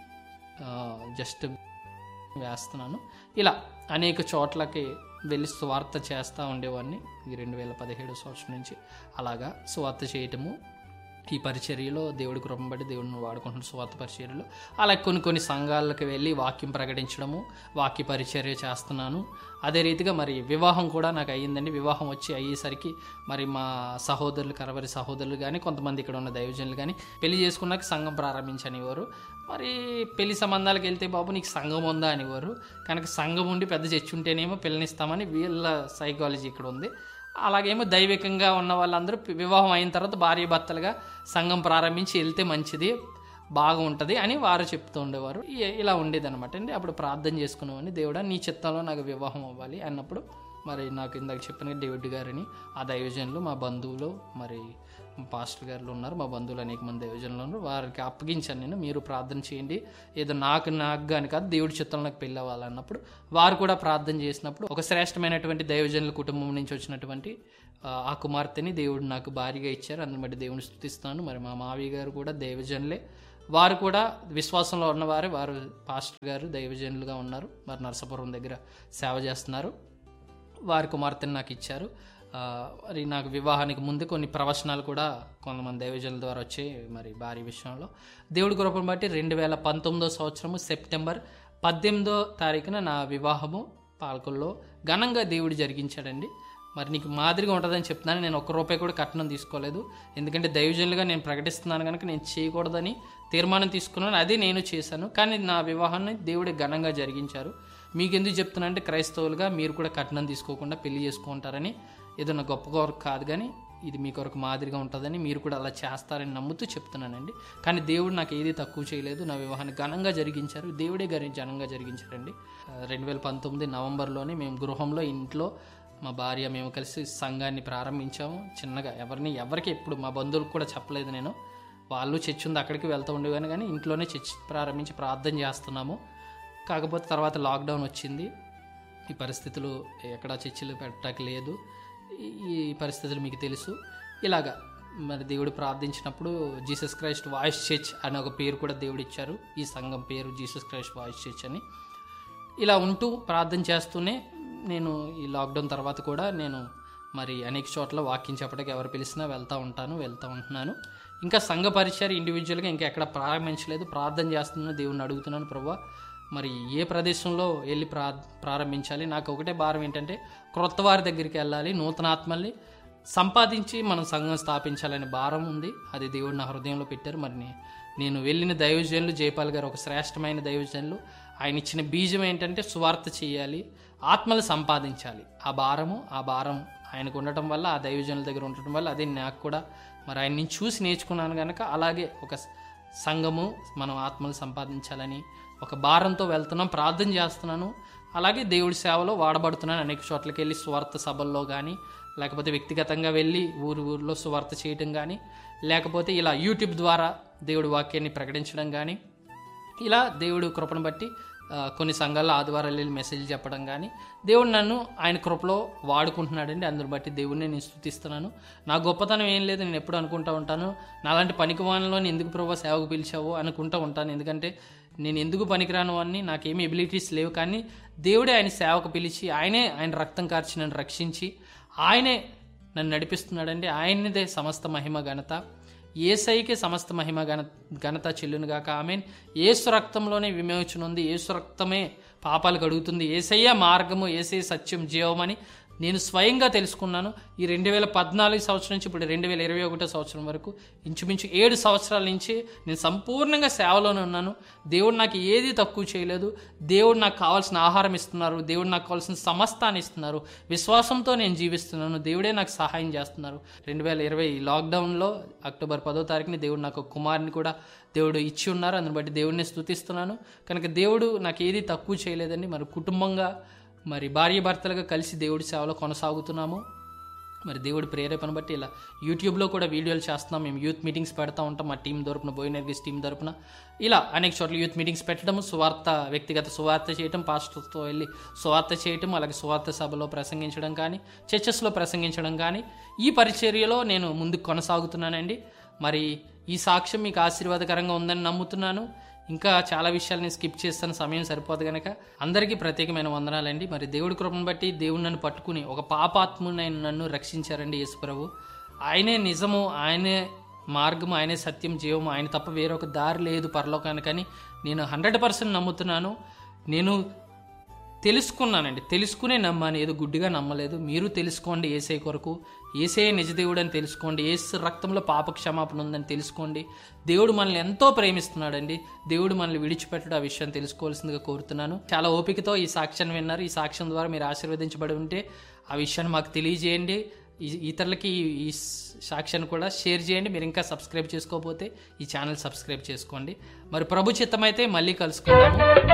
Speaker 1: జస్ట్ వేస్తున్నాను. ఇలా అనేక చోట్లకి వెళ్ళి సువార్త చేస్తూ ఉండేవాడిని. ఈ రెండు వేల పదిహేడు సంవత్సరం నుంచి అలాగా సువార్త చేయటము, ఈ పరిచర్యలో దేవుడి కృపను బట్టి దేవుడిని వాడుకుంటున్న సువార్త పరిచర్యలో అలా కొన్ని కొన్ని సంఘాలకు వెళ్ళి వాక్యం ప్రకటించడము, వాక్య పరిచర్య చేస్తున్నాను. అదే రీతిగా మరి వివాహం కూడా నాకు అయ్యిందండి. వివాహం వచ్చి అయ్యేసరికి మరి మా సహోదరులు కరవరి సహోదరులు కానీ, కొంతమంది ఇక్కడ ఉన్న దైవజనులు కానీ పెళ్లి చేసుకున్నాక సంఘం ప్రారంభించనివారు. మరి పెళ్లి సంబంధాలకు వెళ్తే బాబు నీకు సంఘం ఉందా అనేవారు. కనుక సంఘం ఉండి పెద్ద చర్చ ఉంటేనేమో పిల్లనిస్తామని వీళ్ళ సైకాలజీ ఇక్కడ ఉంది. అలాగేమో దైవికంగా ఉన్న వాళ్ళందరూ వివాహం అయిన తర్వాత భార్య భర్తలుగా సంఘం ప్రారంభించి వెళ్తే మంచిది, బాగా ఉంటుంది అని వారు చెప్తూ ఉండేవారు. ఇలా ఉండేది అనమాట అండి. అప్పుడు ప్రార్థన చేసుకునేవాడిని, దేవుడా నీ చిత్తంలో నాకు వివాహం అవ్వాలి అన్నప్పుడు మరి నాకు ఇందాక చెప్పిన డేవిడ్ గారిని, ఆ దైవజనులు, మా బంధువులు, మరి పాస్టర్ గారు ఉన్నారు, మా బంధువులు అనేక మంది దైవజనులు ఉన్నారు, వారికి అప్పగించాను నేను. మీరు ప్రార్థన చేయండి, ఏదో నాకు నాకు కానీ కాదు దేవుడి చిత్తంలోకి పెళ్ళి అవ్వాలన్నప్పుడు వారు కూడా ప్రార్థన చేసినప్పుడు ఒక శ్రేష్టమైనటువంటి దైవజనుల కుటుంబం నుంచి వచ్చినటువంటి ఆ కుమార్తెని దేవుడు నాకు భారీగా ఇచ్చారు. అందుని బట్టి దేవుని స్తుతిస్తాను. మరి మా మావయ్య గారు కూడా దైవజనులే, వారు కూడా విశ్వాసంలో ఉన్నవారే, వారు పాస్టర్ గారు దైవజనులుగా ఉన్నారు, మరి నరసాపురం దగ్గర సేవ చేస్తున్నారు. వారి కుమార్తెని నాకు ఇచ్చారు. మరి నాకు వివాహానికి ముందు కొన్ని ప్రవచనాలు కూడా కొంతమంది దైవజనుల ద్వారా వచ్చాయి. మరి భారీ విషయంలో దేవుడి కృపను బట్టి రెండు వేల పంతొమ్మిదో సంవత్సరము సెప్టెంబర్ పద్దెనిమిదో తారీఖున నా వివాహము పాలకుల్లో ఘనంగా దేవుడు జరిగించాడండి. మరి నీకు మాదిరిగా ఉంటుందని చెప్తున్నాను. నేను ఒక్క రూపాయి కూడా కట్నం తీసుకోలేదు, ఎందుకంటే దైవజనులుగా నేను ప్రకటిస్తున్నాను కనుక నేను చేయకూడదని తీర్మానం తీసుకున్నాను, అదే నేను చేశాను. కానీ నా వివాహాన్ని దేవుడే ఘనంగా జరిగించారు. మీకు ఎందుకు చెప్తున్నా అంటే క్రైస్తవులుగా మీరు కూడా కట్నం తీసుకోకుండా పెళ్లి చేసుకుంటారని, ఏదన్నా గొప్ప కొరకు కాదు కానీ ఇది మీ కొరకు మాదిరిగా ఉంటుందని, మీరు కూడా అలా చేస్తారని నమ్ముతూ చెప్తున్నానండి. కానీ దేవుడు నాకు ఏది తక్కువ చేయలేదు, నా వివాహాన్ని ఘనంగా జరిగించారు, దేవుడే గారి ఘనంగా జరిగించారండి. రెండు వేల పంతొమ్మిది నవంబర్లోనే మేము గృహంలో ఇంట్లో మా భార్య మేము కలిసి సంఘాన్ని ప్రారంభించాము. చిన్నగా ఎవరిని ఎవరికి ఎప్పుడు మా బంధువులకు కూడా చెప్పలేదు నేను. వాళ్ళు చర్చ్ ఉంది అక్కడికి వెళ్తూ ఉండేవాను, కానీ ఇంట్లోనే చర్చ్ ప్రారంభించి ప్రార్థన చేస్తున్నాము. కాకపోతే తర్వాత లాక్డౌన్ వచ్చింది, ఈ పరిస్థితులు ఎక్కడా చర్చిలు పెట్టడానికి లేదు, ఈ పరిస్థితులు మీకు తెలుసు. ఇలాగా మరి దేవుడు ప్రార్థించినప్పుడు జీసస్ క్రైస్ట్ వాయిస్ చర్చ్ అనే ఒక పేరు కూడా దేవుడు ఇచ్చారు. ఈ సంఘం పేరు జీసస్ క్రైస్ట్ వాయిస్ చర్చ్ అని. ఇలా ఉంటూ ప్రార్థన చేస్తూనే నేను ఈ లాక్డౌన్ తర్వాత కూడా నేను మరి అనేక చోట్ల వాక్యం చెప్పడానికి ఎవరు పిలిచినా వెళ్తూ ఉంటాను వెళ్తూ ఉంటున్నాను. ఇంకా సంఘ పరిచయం ఇండివిజువల్గా ఇంకా ఎక్కడ ప్రారంభించలేదు. ప్రార్థన చేస్తున్నాను, దేవుణ్ణి అడుగుతున్నాను, ప్రభువా మరి ఏ ప్రదేశంలో వెళ్ళి ప్రా ప్రారంభించాలి నాకు ఒకటే భారం ఏంటంటే క్రొత్త వారి దగ్గరికి వెళ్ళాలి, నూతనాత్మల్ని సంపాదించి మనం సంఘం స్థాపించాలనే భారం ఉంది. అది దేవుడు నా హృదయంలో పెట్టారు. మరి నేను వెళ్ళిన దైవజనులు జయపాల్ గారు ఒక శ్రేష్టమైన దైవజనులు. ఆయన ఇచ్చిన బీజం ఏంటంటే సువార్త చేయాలి, ఆత్మలు సంపాదించాలి. ఆ భారము ఆ భారం ఆయనకు ఉండటం వల్ల, ఆ దైవజనుల దగ్గర ఉండటం వల్ల అదే నాకు కూడా మరి ఆయన నేను చూసి నేర్చుకున్నాను కనుక అలాగే ఒక సంఘము మనం ఆత్మలు సంపాదించాలని ఒక భారంతో వెళ్తున్నాం, ప్రార్థన చేస్తున్నాను. అలాగే దేవుడి సేవలో వాడబడుతున్నాను. అనేక చోట్లకి వెళ్ళి సువార్త సభల్లో కానీ, లేకపోతే వ్యక్తిగతంగా వెళ్ళి ఊరు ఊరిలో సువార్త చేయటం కానీ, లేకపోతే ఇలా యూట్యూబ్ ద్వారా దేవుడి వాక్యాన్ని ప్రకటించడం కానీ, ఇలా దేవుడు కృపను బట్టి కొన్ని సంఘాల్లో ఆదివారాలు వెళ్ళి మెసేజ్ చెప్పడం కానీ దేవుడు నన్ను ఆయన కృపలో వాడుకుంటున్నాడండి. అందుని బట్టి దేవుడిని నేను స్తుతిస్తున్నాను. నా గొప్పతనం ఏం లేదు, నేను ఎప్పుడు అనుకుంటూ ఉంటాను నాలాంటి పనికివానిలో ఎందుకు ప్రభువా సేవకు పిలిచావో అనుకుంటూ ఉంటాను. ఎందుకంటే నేను ఎందుకు పనికిరాను అని నాకేమీ ఎబిలిటీస్ లేవు, కానీ దేవుడే ఆయన సేవకు పిలిచి ఆయనే ఆయన రక్తం కార్చి నన్ను రక్షించి ఆయనే నన్ను నడిపిస్తున్నాడండి. ఆయనదే సమస్త మహిమ ఘనత, యేసయ్యకే సమస్త మహిమ ఘన ఘనత చెల్లునుగాక. ఆమేన్. యేసు రక్తంలోనే విమోచన ఉంది, యేసు రక్తమే పాపాలు కడుగుతుంది, యేసయ్య మార్గము, యేసయ్య సత్యం, జీవమని నేను స్వయంగా తెలుసుకున్నాను. ఈ రెండు వేల పద్నాలుగు సంవత్సరం నుంచి ఇప్పుడు రెండు వేల ఇరవై ఒకటో సంవత్సరం వరకు ఇంచుమించు ఏడు సంవత్సరాల నుంచి నేను సంపూర్ణంగా సేవలోనే ఉన్నాను. దేవుడు నాకు ఏది తక్కువ చేయలేదు. దేవుడు నాకు కావాల్సిన ఆహారం ఇస్తున్నారు, దేవుడు నాకు కావాల్సిన సమస్తాన్ని ఇస్తున్నారు. విశ్వాసంతో నేను జీవిస్తున్నాను, దేవుడే నాకు సహాయం చేస్తున్నారు. రెండు వేల ఇరవై లాక్డౌన్లో అక్టోబర్ పదో తారీఖుని దేవుడు నాకు కుమారుని కూడా దేవుడు ఇచ్చి ఉన్నారు. అందుని బట్టి దేవుడిని స్తుతిస్తున్నాను. కనుక దేవుడు నాకు ఏది తక్కువ చేయలేదండి. మరి కుటుంబంగా మరి భార్య భర్తలుగా కలిసి దేవుడి సేవలో కొనసాగుతున్నాము. మరి దేవుడి ప్రేరేపణ బట్టి ఇలా యూట్యూబ్లో కూడా వీడియోలు చేస్తున్నాం. మేము యూత్ మీటింగ్స్ పెడతా ఉంటాం, మా టీం తరపున, బోయినర్గిస్ టీం తరపున. ఇలా అనేక చోట్ల యూత్ మీటింగ్స్ పెట్టడం, సువార్త, వ్యక్తిగత సువార్త చేయటం, పాస్టర్తో వెళ్ళి సువార్త చేయటం, అలాగే సువార్త సభలో ప్రసంగించడం కానీ, చర్చెస్లో ప్రసంగించడం కానీ, ఈ పరిచర్యలో నేను ముందుకు కొనసాగుతున్నానండి. మరి ఈ సాక్ష్యం మీకు ఆశీర్వాదకరంగా ఉందని నమ్ముతున్నాను. ఇంకా చాలా విషయాలు నేను స్కిప్ చేస్తాను, సమయం సరిపోదు కనుక అందరికీ ప్రత్యేకమైన వందనాలండి. మరి దేవుడి కృపను బట్టి దేవుడు నన్ను పట్టుకుని ఒక పాపాత్మునైన నన్ను రక్షించారండి యేసుప్రభు. ఆయనే నిజము, ఆయనే మార్గము, ఆయనే సత్యం, జీవము, ఆయన తప్ప వేరొక దారి లేదు పరలోకానికని నేను హండ్రెడ్ పర్సెంట్ నమ్ముతున్నాను. నేను తెలుసుకున్నానండి, తెలుసుకునే నమ్మాను, ఏదో గుడ్డిగా నమ్మలేదు. మీరు తెలుసుకోండి, యేసయ్య కొరకు, యేసయ్య నిజదేవుడు అని తెలుసుకోండి, యేసు రక్తంలో పాప క్షమాపణ ఉందని తెలుసుకోండి. దేవుడు మనల్ని ఎంతో ప్రేమిస్తున్నాడండి, దేవుడు మనల్ని విడిచిపెట్టడం, ఆ విషయం తెలుసుకోవాల్సిందిగా కోరుతున్నాను. చాలా ఓపికతో ఈ సాక్ష్యాన్ని విన్నారు. ఈ సాక్ష్యం ద్వారా మీరు ఆశీర్వదించబడి ఉంటే ఆ విషయాన్ని మాకు తెలియజేయండి. ఇతరులకి ఈ సాక్ష్యాన్ని కూడా షేర్ చేయండి. మీరు ఇంకా సబ్స్క్రైబ్ చేసుకోకపోతే ఈ ఛానల్ సబ్స్క్రైబ్ చేసుకోండి. మరి ప్రభు చిత్తమైతే మళ్ళీ కలుసుకుందాము.